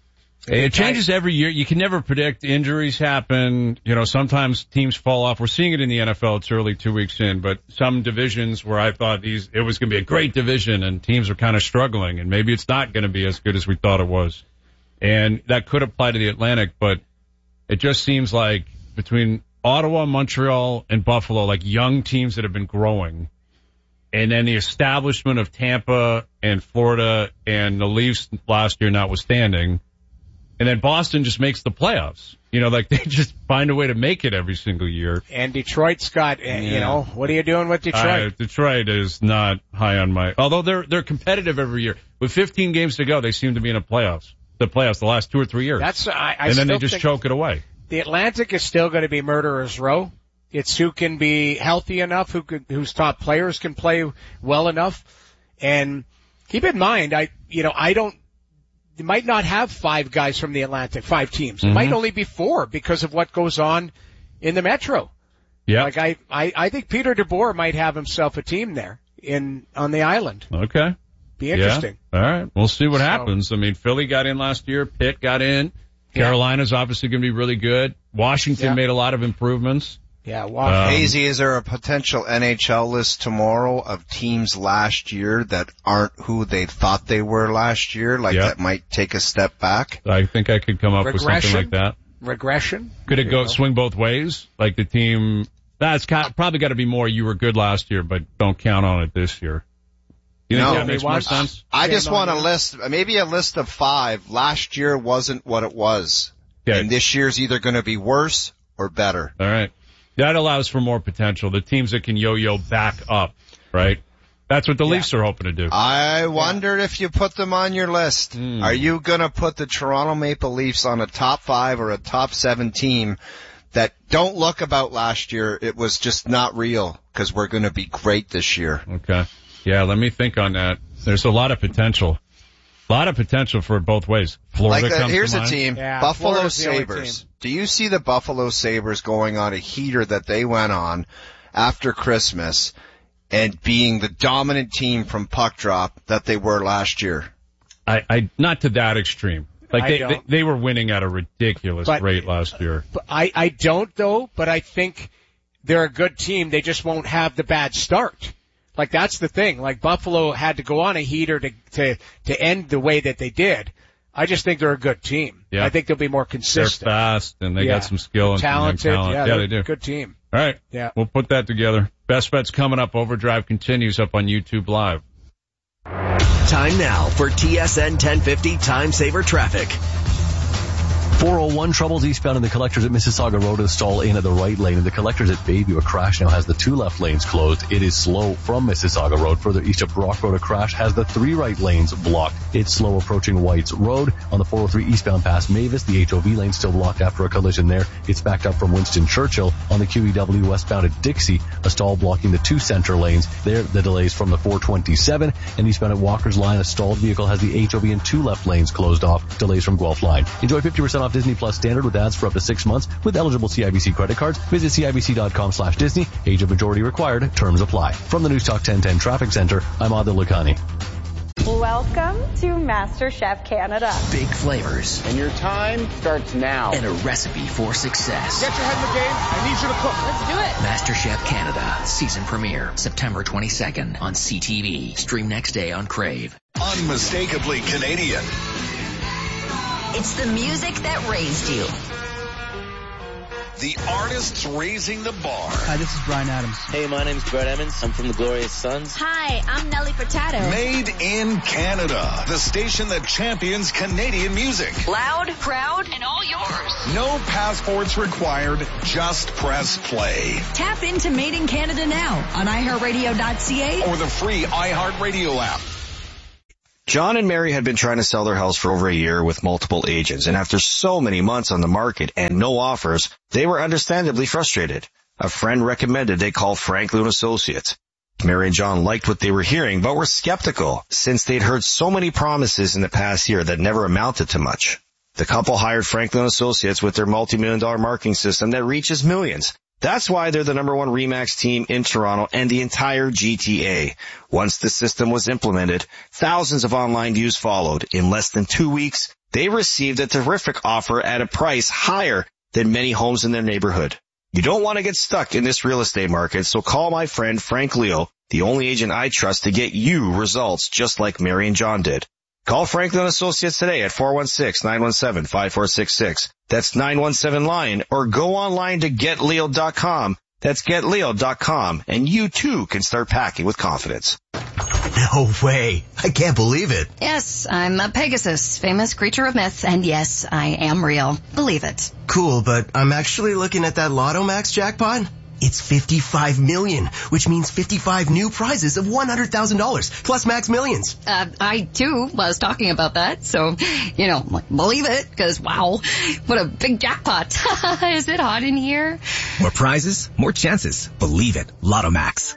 it changes every year. You can never predict. Injuries happen. You know, sometimes teams fall off. We're seeing it in the N F L. It's early two weeks in, but some divisions where I thought these, it was going to be a great division and teams are kind of struggling and maybe it's not going to be as good as we thought it was. And that could apply to the Atlantic, but it just seems like between Ottawa, Montreal, and Buffalo, like young teams that have been growing, and then the establishment of Tampa and Florida and the Leafs last year notwithstanding, and then Boston just makes the playoffs. You know, like they just find a way to make it every single year. And Detroit's got, yeah. you know, what are you doing with Detroit? Uh, Detroit is not high on my, although they're, they're competitive every year. With fifteen games to go, they seem to be in the playoffs, the playoffs the last two or three years. That's, I, I and then they still just think choke it away. The Atlantic is still going to be murderer's row. It's who can be healthy enough, who can, whose top players can play well enough. And keep in mind, I, you know, I don't, they might not have five guys from the Atlantic, five teams. Mm-hmm. It might only be four because of what goes on in the Metro. Yeah. Like I, I, I think Peter DeBoer might have himself a team there in, on the island. Okay. Be interesting. Yeah. All right. We'll see what So- happens. I mean, Philly got in last year. Pitt got in. Carolina's obviously going to be really good. Washington Yeah. made a lot of improvements. Yeah, wow. Um, Hazy, is there a potential N H L list tomorrow of teams last year that aren't who they thought they were last year, like Yeah. that might take a step back? I think I could come up with something Regression? like that. Regression? Could it There go you go. swing both ways? Like the team, that's kind probably got to be more you were good last year, but don't count on it this year. You think No. that makes more Once. sense? I Shame just on want a you. list, maybe a list of five. Last year wasn't what it was. Okay. And this year's either going to be worse or better. All right. That allows for more potential. The teams that can yo-yo back up, right? That's what the Yeah. Leafs are hoping to do. I wonder if you put them on your list. Hmm. Are you going to put the Toronto Maple Leafs on a top five or a top seven team that don't look about last year? It was just not real because we're going to be great this year. Okay. Yeah, let me think on that. There's a lot of potential. A lot of potential for both ways. Florida Like, uh, comes here's to a mind. team, Yeah, Buffalo Florida's the only Sabres. team. Do you see the Buffalo Sabres going on a heater that they went on after Christmas and being the dominant team from puck drop that they were last year? I, I, not to that extreme. Like I they, don't. they, they were winning at a ridiculous But- rate last year. But I, I don't though, but I think they're a good team. They just won't have the bad start. Like that's the thing. Like Buffalo had to go on a heater to, to, to end the way that they did. I just think they're a good team. Yeah. I think they'll be more They're consistent. fast and they Yeah. got some skill and some young Talented. talent. Yeah, Yeah, they're they do. a good team. All right. Yeah. We'll put that together. Best Bets coming up. Overdrive continues up on YouTube Live. Time now for T S N ten fifty Time Saver Traffic. four oh one troubles eastbound in the Collectors at Mississauga Road, a stall in at the right lane. In the Collectors at Bayview, a crash now has the two left lanes closed. It is slow from Mississauga Road. Further east of Brock Road, a crash has the three right lanes blocked. It's slow approaching White's Road. On the four oh three eastbound past Mavis, the H O V lane still blocked after a collision there. It's backed up from Winston Churchill. On the Q E W westbound at Dixie, a stall blocking the two center lanes. There, the delays from the four twenty-seven. And eastbound at Walker's Line, a stalled vehicle has the H O V and two left lanes closed off. Delays from Guelph Line. Enjoy fifty percent off Disney Plus Standard with ads for up to six months with eligible C I B C credit cards. Visit cibc.com slash Disney. Age of majority required. Terms apply. From the News Talk ten ten Traffic Center, I'm Adil Lakhani. Welcome to MasterChef Canada. Big flavors And your time starts now. and a recipe for success. Get your head in the game. I need you to cook. Let's do it. MasterChef Canada season premiere September twenty-second on C T V. Stream next day on Crave. Unmistakably Canadian. It's the music that raised you. The artists raising the bar. Hi, this is Brian Adams. Hey, my name's Brett Emmons. I'm from the Glorious Sons. Hi, I'm Nelly Furtado. Made in Canada. The station that champions Canadian music. Loud, proud, and all yours. No passports required. Just press play. Tap into Made in Canada now on i heart radio dot c a Or the free iHeartRadio app. John and Mary had been trying to sell their house for over a year with multiple agents, and after so many months on the market and no offers, they were understandably frustrated. A friend recommended they call Franklin Associates. Mary and John liked what they were hearing, but were skeptical since they'd heard so many promises in the past year that never amounted to much. The couple hired Franklin Associates with their multi-million dollar marketing system that reaches millions. That's why they're the number one RE/MAX team in Toronto and the entire G T A. Once the system was implemented, thousands of online views followed. In less than two weeks, they received a terrific offer at a price higher than many homes in their neighborhood. You don't want to get stuck in this real estate market, so call my friend Frank Leo, the only agent I trust to get you results just like Mary and John did. Call Franklin Associates today at four one six, nine one seven, five four six six. That's nine one seven line, or go online to get leo dot com. That's get leo dot com, and you too can start packing with confidence. No way. I can't believe it. Yes, I'm a Pegasus, famous creature of myth, and yes, I am real. Believe it. Cool, but I'm actually looking at that Lotto Max jackpot. It's fifty-five million, which means fifty-five new prizes of one hundred thousand dollars, plus Max Millions. Uh, I, too, was talking about that, so, you know, believe it, because, wow, what a big jackpot. Is it hot in here? More prizes, more chances. Believe it. Lotto Max.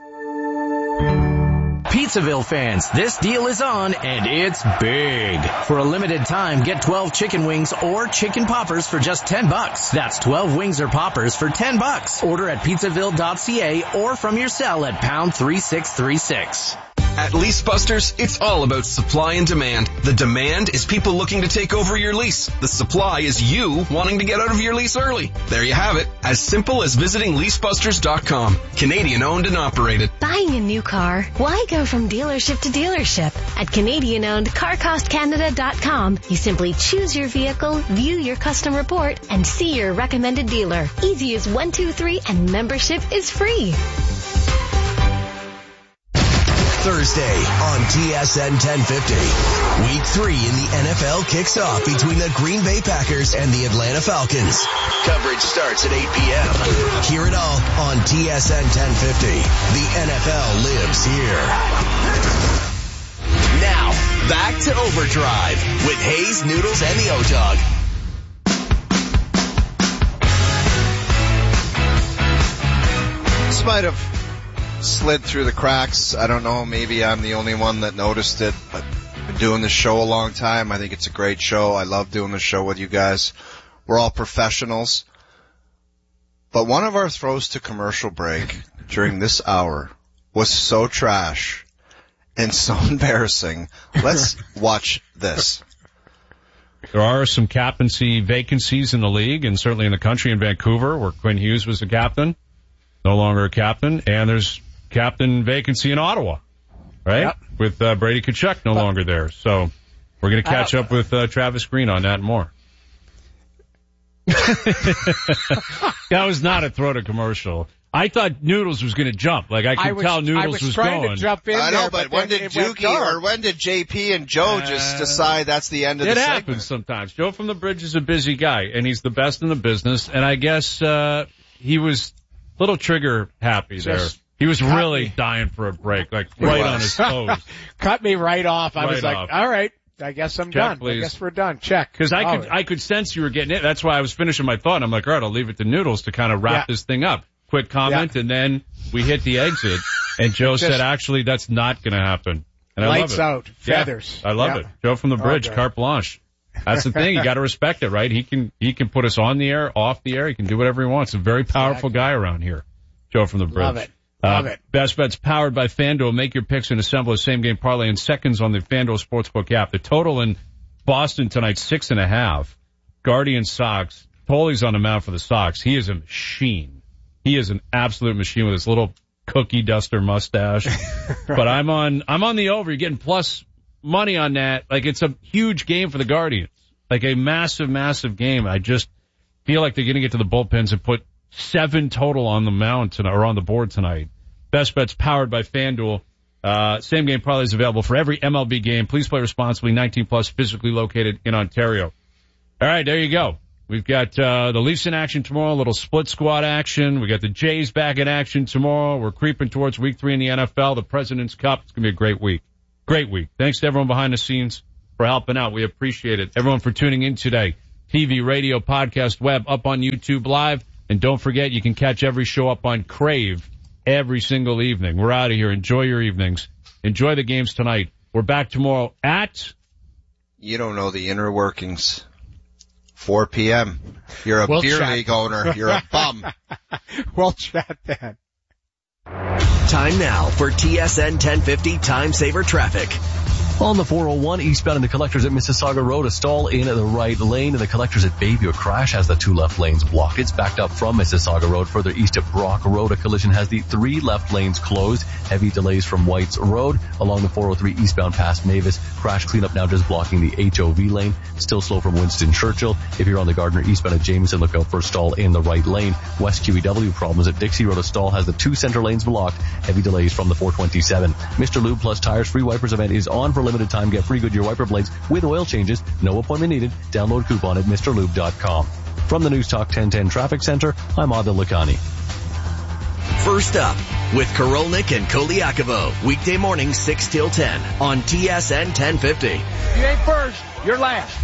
Pizzaville fans, this deal is on, and it's big. For a limited time, get twelve chicken wings or chicken poppers for just ten bucks. That's twelve wings or poppers for ten bucks. Order at pizzaville dot c a or from your cell at pound three six three six. At Lease Busters, it's all about supply and demand. The demand is people looking to take over your lease. The supply is you wanting to get out of your lease early. There you have it. As simple as visiting lease busters dot com. Canadian owned and operated. Buying a new car? Why go from dealership to dealership? At Canadian owned car cost canada dot com, you simply choose your vehicle, view your custom report, and see your recommended dealer. Easy as one, two, three, and membership is free. Thursday on T S N ten fifty. Week three in the N F L kicks off between the Green Bay Packers and the Atlanta Falcons. Coverage starts at eight p.m. Hear it all on T S N ten fifty. The N F L lives here. Now, back to Overdrive with Hayes, Noodles, and the O-Dog. This might have slid through the cracks. I don't know. Maybe I'm the only one that noticed it, but I've been doing this show a long time. I think it's a great show. I love doing the show with you guys. We're all professionals. But one of our throws to commercial break during this hour was so trash and so embarrassing. Let's watch this. There are some captaincy vacancies in the league and certainly in the country in Vancouver where Quinn Hughes was the captain. No longer a captain. And there's captain vacancy in Ottawa, right? Yep. With uh, Brady Tkachuk no but, longer there. So we're going to catch up with uh, Travis Green on that and more. That was not a throw to commercial. I thought Noodles was going to jump. Like I could I was, tell Noodles I was, was trying going. To jump in I know, there, but, but when did Dookie or when did J P and Joe uh, just decide that's the end of the segment? It happens sometimes. Joe from the Bridge is a busy guy, and he's the best in the business. And I guess uh he was a little trigger happy there. Just he was really me. dying for a break, like right on his toes. Cut me right off. I right was like, off. all right. I guess I'm Check, done. please. I guess we're done. Check. Because I oh. could, I could sense you were getting it. That's why I was finishing my thought. I'm like, all right, I'll leave it to Noodles to kind of wrap yeah. this thing up. Quick comment, yeah. and then we hit the exit. And Joe Just, said, actually, that's not going to happen. And I lights love it. out, feathers. Yeah, I love yeah. it. Joe from the Bridge, okay. carte blanche. That's the thing. You got to respect it, right? He can, he can put us on the air, off the air. He can do whatever he wants. A very powerful exactly. guy around here. Joe from the Bridge. Love it. Love uh, it. Best Bets powered by FanDuel. Make your picks and assemble a same-game parlay in seconds on the FanDuel Sportsbook app. The total in Boston tonight, six and a half. Guardian Sox. Foley's on the mound for the Sox. He is a machine. He is an absolute machine with his little cookie duster mustache. But I'm on, I'm on the over. You're getting plus money on that. Like, it's a huge game for the Guardians. Like a massive, massive game. I just feel like they're going to get to the bullpens and put seven total on the mound tonight, or on the board tonight. Best Bets powered by FanDuel. Uh, same game parlay is available for every M L B game. Please play responsibly. nineteen plus, physically located in Ontario. All right, there you go. We've got uh, the Leafs in action tomorrow, a little split squad action. We got the Jays back in action tomorrow. We're creeping towards week three in the N F L, the President's Cup. It's going to be a great week. Great week. Thanks to everyone behind the scenes for helping out. We appreciate it. Everyone for tuning in today. T V, radio, podcast, web, up on YouTube Live. And don't forget, you can catch every show up on Crave every single evening. We're out of here. Enjoy your evenings. Enjoy the games tonight. We're back tomorrow at... You don't know the inner workings. four p.m. You're a we'll beer chat. league owner. You're a bum. We'll chat then. Time now for T S N ten fifty Time Saver Traffic. On the four oh one eastbound in the Collectors at Mississauga Road, a stall in the right lane, and the Collectors at Bayview, a crash has the two left lanes blocked. It's backed up from Mississauga Road further east at Brock Road. A collision has the three left lanes closed. Heavy delays from Whites Road along the four oh three eastbound past Mavis. Crash cleanup now just blocking the H O V lane. Still slow from Winston Churchill. If you're on the Gardner eastbound at Jameson, look out for a stall in the right lane. West Q E W problems at Dixie Road. A stall has the two center lanes blocked. Heavy delays from the four twenty-seven. Mister Lube Plus Tires free wipers event is on for limited time. Get free Goodyear wiper blades with oil changes. No appointment needed. Download coupon at Mr Lube dot com. From the News Talk ten ten Traffic Center, I'm Adil Lakhani. First up with Korolnik and Koliakovo. Weekday morning six till ten on T S N ten fifty. You ain't first, you're last.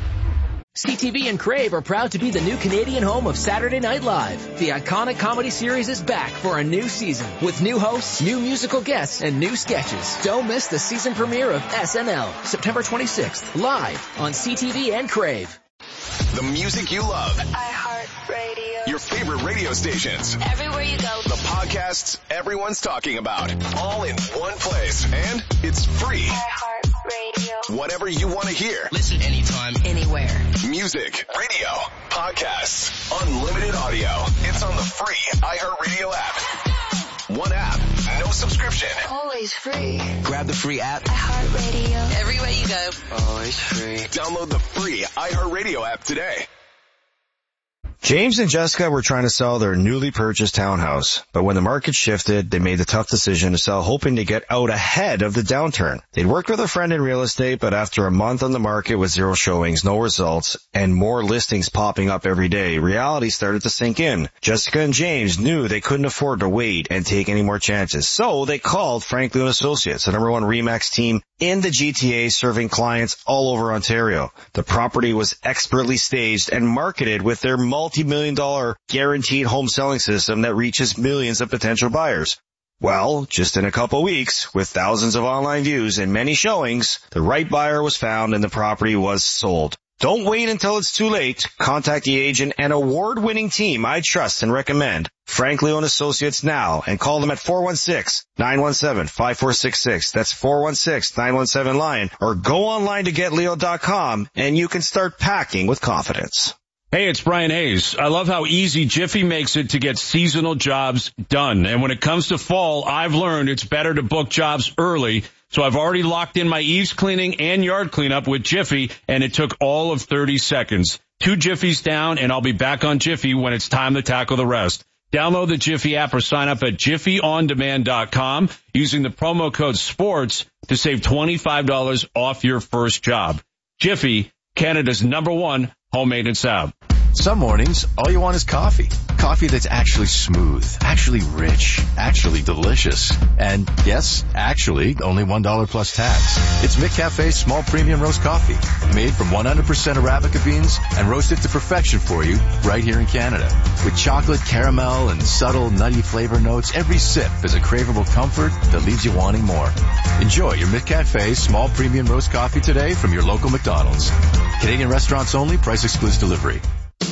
C T V and Crave are proud to be the new Canadian home of Saturday Night Live. The iconic comedy series is back for a new season with new hosts, new musical guests, and new sketches. Don't miss the season premiere of S N L, September twenty-sixth, live on C T V and Crave. The music you love. iHeartRadio. Your favorite radio stations. Everywhere you go. The podcasts everyone's talking about. All in one place. And it's free. iHeartRadio. Whatever you want to hear. Listen anytime, anywhere. Music, radio, podcasts, unlimited audio. It's on the free iHeartRadio app. One app, no subscription. Always free. grab the free app. iHeartRadio. Everywhere you go. Always free. Download the free iHeartRadio app today. James and Jessica were trying to sell their newly purchased townhouse, but when the market shifted, they made the tough decision to sell, hoping to get out ahead of the downturn. They'd worked with a friend in real estate, but after a month on the market with zero showings, no results, and more listings popping up every day, reality started to sink in. Jessica and James knew they couldn't afford to wait and take any more chances, so they called Franklin Associates, the number one RE/MAX team in the G T A, serving clients all over Ontario. The property was expertly staged and marketed with their multi-million dollar guaranteed home selling system that reaches millions of potential buyers. Well, just in a couple weeks, with thousands of online views and many showings, the right buyer was found and the property was sold. Don't wait until it's too late. Contact the agent and award-winning team I trust and recommend, Franklin and Associates, now, and call them at four one six, nine one seven, five four six six. That's four one six, nine one seven, LION. Or go online to get leo dot com and you can start packing with confidence. Hey, it's Brian Hayes. I love how easy Jiffy makes it to get seasonal jobs done. And when it comes to fall, I've learned it's better to book jobs early. So I've already locked in my eaves cleaning and yard cleanup with Jiffy, and it took all of thirty seconds. Two Jiffies down, and I'll be back on Jiffy when it's time to tackle the rest. Download the Jiffy app or sign up at jiffy on demand dot com using the promo code SPORTS to save twenty-five dollars off your first job. Jiffy, Canada's number one home maintenance app. Some mornings, all you want is coffee. Coffee that's actually smooth, actually rich, actually delicious. And yes, actually, only one dollar plus tax. It's McCafe's small premium roast coffee, made from one hundred percent Arabica beans and roasted to perfection for you right here in Canada. With chocolate, caramel, and subtle nutty flavor notes, every sip is a craveable comfort that leaves you wanting more. Enjoy your McCafe small premium roast coffee today from your local McDonald's. Canadian restaurants only, price excludes delivery.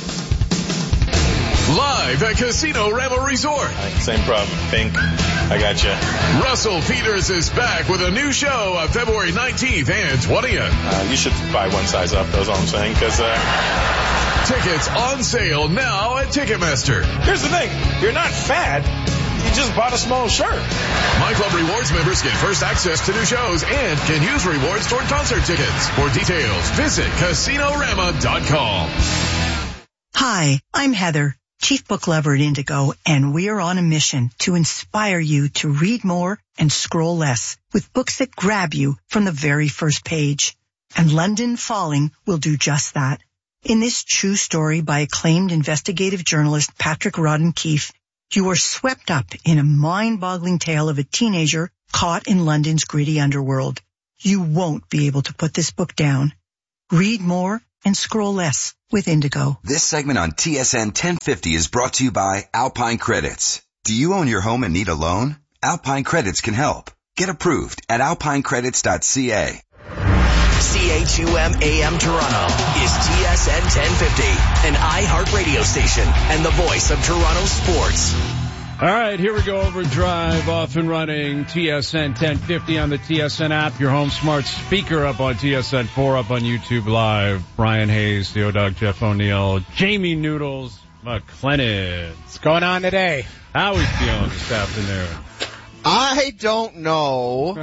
Live at Casino Rebel Resort. Same problem. Pink. I got you. Russell Peters is back with a new show on February nineteenth and twentieth. Uh, you should buy one size up, that's all I'm saying, because uh... tickets on sale now at Ticketmaster. Here's the thing. You're not fat. You just bought a small shirt. My Club Rewards members get first access to new shows and can use rewards toward concert tickets. For details, visit casino rama dot com. Hi, I'm Heather, Chief Book Lover at Indigo, and we are on a mission to inspire you to read more and scroll less with books that grab you from the very first page. And London Falling will do just that. In this true story by acclaimed investigative journalist Patrick Rodden Keefe, you are swept up in a mind-boggling tale of a teenager caught in London's gritty underworld. You won't be able to put this book down. Read more and scroll less with Indigo. This segment on T S N ten fifty is brought to you by Alpine Credits. Do you own your home and need a loan? Alpine Credits can help. Get approved at alpine credits dot c a. C H U M A M Toronto is T S N ten fifty, an iHeart radio station and the voice of Toronto sports. All right, here we go. Overdrive off and running. T S N ten fifty on the T S N app. Your home smart speaker up on T S N four, up on YouTube Live. Brian Hayes, Theo Dog, Jeff O'Neill, Jamie Noodles, McLennan. What's going on today? How are we feeling this afternoon? I don't know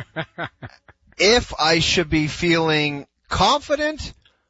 if I should be feeling confident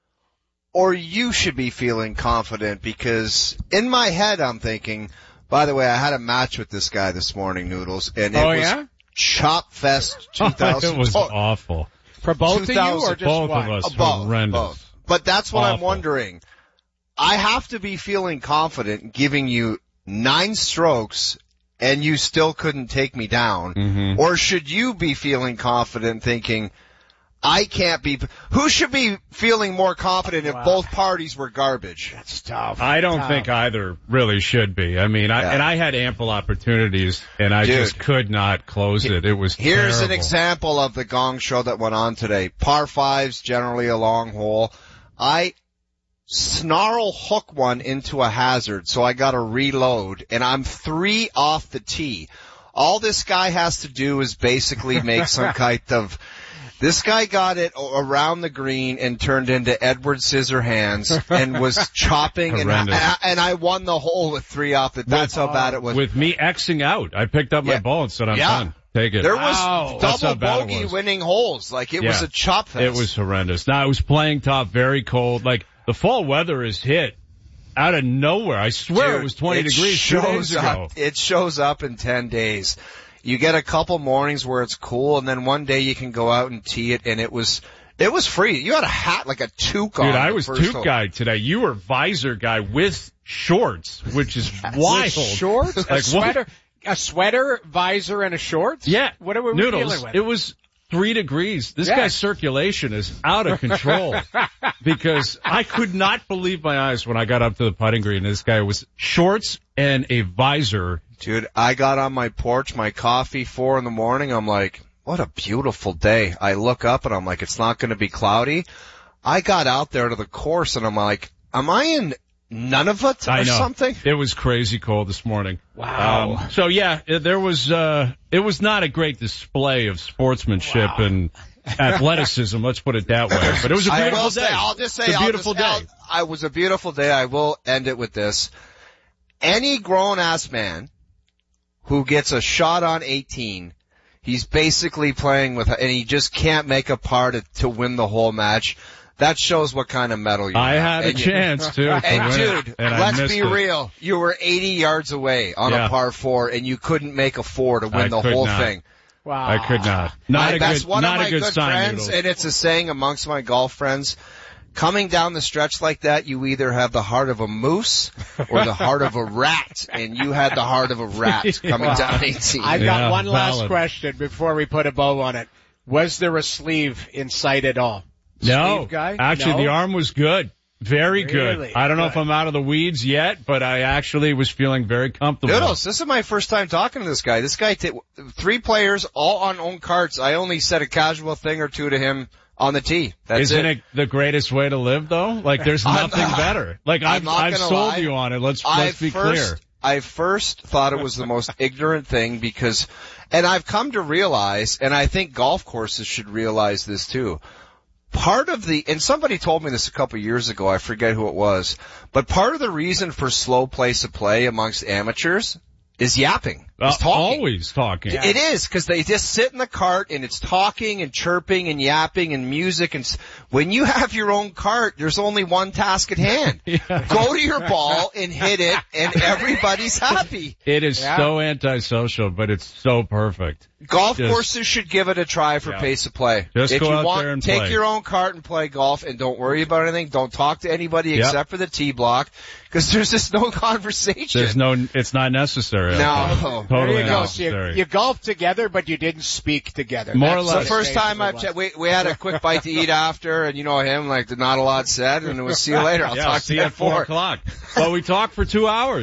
or you should be feeling confident, because in my head I'm thinking, by the way, I had a match with this guy this morning, Noodles, and it oh, was yeah? Chop Fest two thousand. Oh, it was awful. For both of you or just both one? of us? Uh, both, horrendous. both. But that's what awful. I'm wondering. I have to be feeling confident giving you nine strokes and you still couldn't take me down. Mm-hmm. Or should you be feeling confident thinking, I can't be, who should be feeling more confident if wow. both parties were garbage? That's tough. I don't tough. think either really should be. I mean, I, Yeah. and I had ample opportunities and I Dude. just could not close it. It was Here's terrible. an example of the gong show that went on today. Par fives, generally a long hole. I snarl hook one into a hazard, so I got to reload, and I'm three off the tee. All this guy has to do is basically make some kind of, this guy got it around the green and turned into Edward Scissorhands and was chopping, and I, and I won the hole with three off the, that's with, how bad it was. With me Xing out, I picked up my Yeah. ball and said, I'm Yeah. done. Take it. There Wow. was That's how double bad it bogey was. winning holes. Like, it Yeah. was a chop fest. It was horrendous. Now, it was playing top, very cold. Like, the fall weather is hit out of nowhere. I swear Dude, it was twenty it degrees two shows days up, ago. It shows up in ten days. You get a couple mornings where it's cool, and then one day you can go out and tee it, and it was it was free. You had a hat like a toque on. Dude, I the was first toque hole. guy today. You were visor guy with shorts, which is wild. With shorts? Like, a what? sweater, a sweater, visor, and a shorts? Yeah. What are we Noodles, dealing with? It was three degrees. This Yeah. guy's circulation is out of control because I could not believe my eyes when I got up to the putting green. This guy was shorts and a visor. Dude, I got on my porch, my coffee, four in the morning. I'm like, what a beautiful day. I look up and I'm like, it's not going to be cloudy. I got out there to the course and I'm like, am I in Nunavut or I know. something? It was crazy cold this morning. Wow. Um, so yeah, it, there was, uh, it was not a great display of sportsmanship Wow. and athleticism, let's put it that way. But it was a I beautiful will day. say, I'll just say, It's a I'll beautiful just, day. I'll, I was a beautiful day. I will end it with this. Any grown-ass man who gets a shot on eighteen, he's basically playing with, and he just can't make a par to, to win the whole match. That shows what kind of metal you I have. had a And you- chance too. to And win it, dude, and I let's missed be it. real. You were eighty yards away on Yeah. a par four, and you couldn't make a four to win I the could whole not. thing. Wow. I could not. Not I, a that's good, one not of my a good, good sign, friends, Noodles. and it's a saying amongst my golf friends. Coming down the stretch like that, you either have the heart of a moose or the heart of a rat, and you had the heart of a rat coming Wow. down eighteen. I've Yeah, got one last valid. question before we put a bow on it. Was there a sleeve in sight at all? No, Sleeve guy? actually No? the arm was good. Very Really? good. I don't know if Good. I'm out of the weeds yet, but I actually was feeling very comfortable. Noodles, this is my first time talking to this guy. This guy, t- three players, all on own carts. I only said a casual thing or two to him on the tee. That's Isn't it. it the greatest way to live though? Like there's I'm- nothing better. Like I'm I've, not I've gonna sold lie. you on it. Let's, I let's be first, clear. I first thought it was the most ignorant thing because, and I've come to realize, and I think golf courses should realize this too. Part of the, and somebody told me this a couple years ago, I forget who it was, but part of the reason for slow pace of play amongst amateurs is yapping. Uh, Is talking. always talking. It is, because they just sit in the cart and it's talking and chirping and yapping and music. And s- when you have your own cart, there's only one task at hand. Yeah. Go to your ball and hit it, and everybody's happy. It is Yeah. so antisocial, but it's so perfect. Golf Just- courses should give it a try for Yeah. pace of play. Just if go you out want, there and take play. your own cart and play golf, and don't worry about anything. Don't talk to anybody Yep. except for the tee block, because there's just no conversation. There's no, it's not necessary. No. Totally there you go. necessary. So you, you golfed together, but you didn't speak together. More That's or So less. the first time I've checked, we, we had a quick bite to eat after, and you know him, like, not a lot said, and it was see you later. I'll yeah, talk see to you you at four o'clock. But we talked for two hours.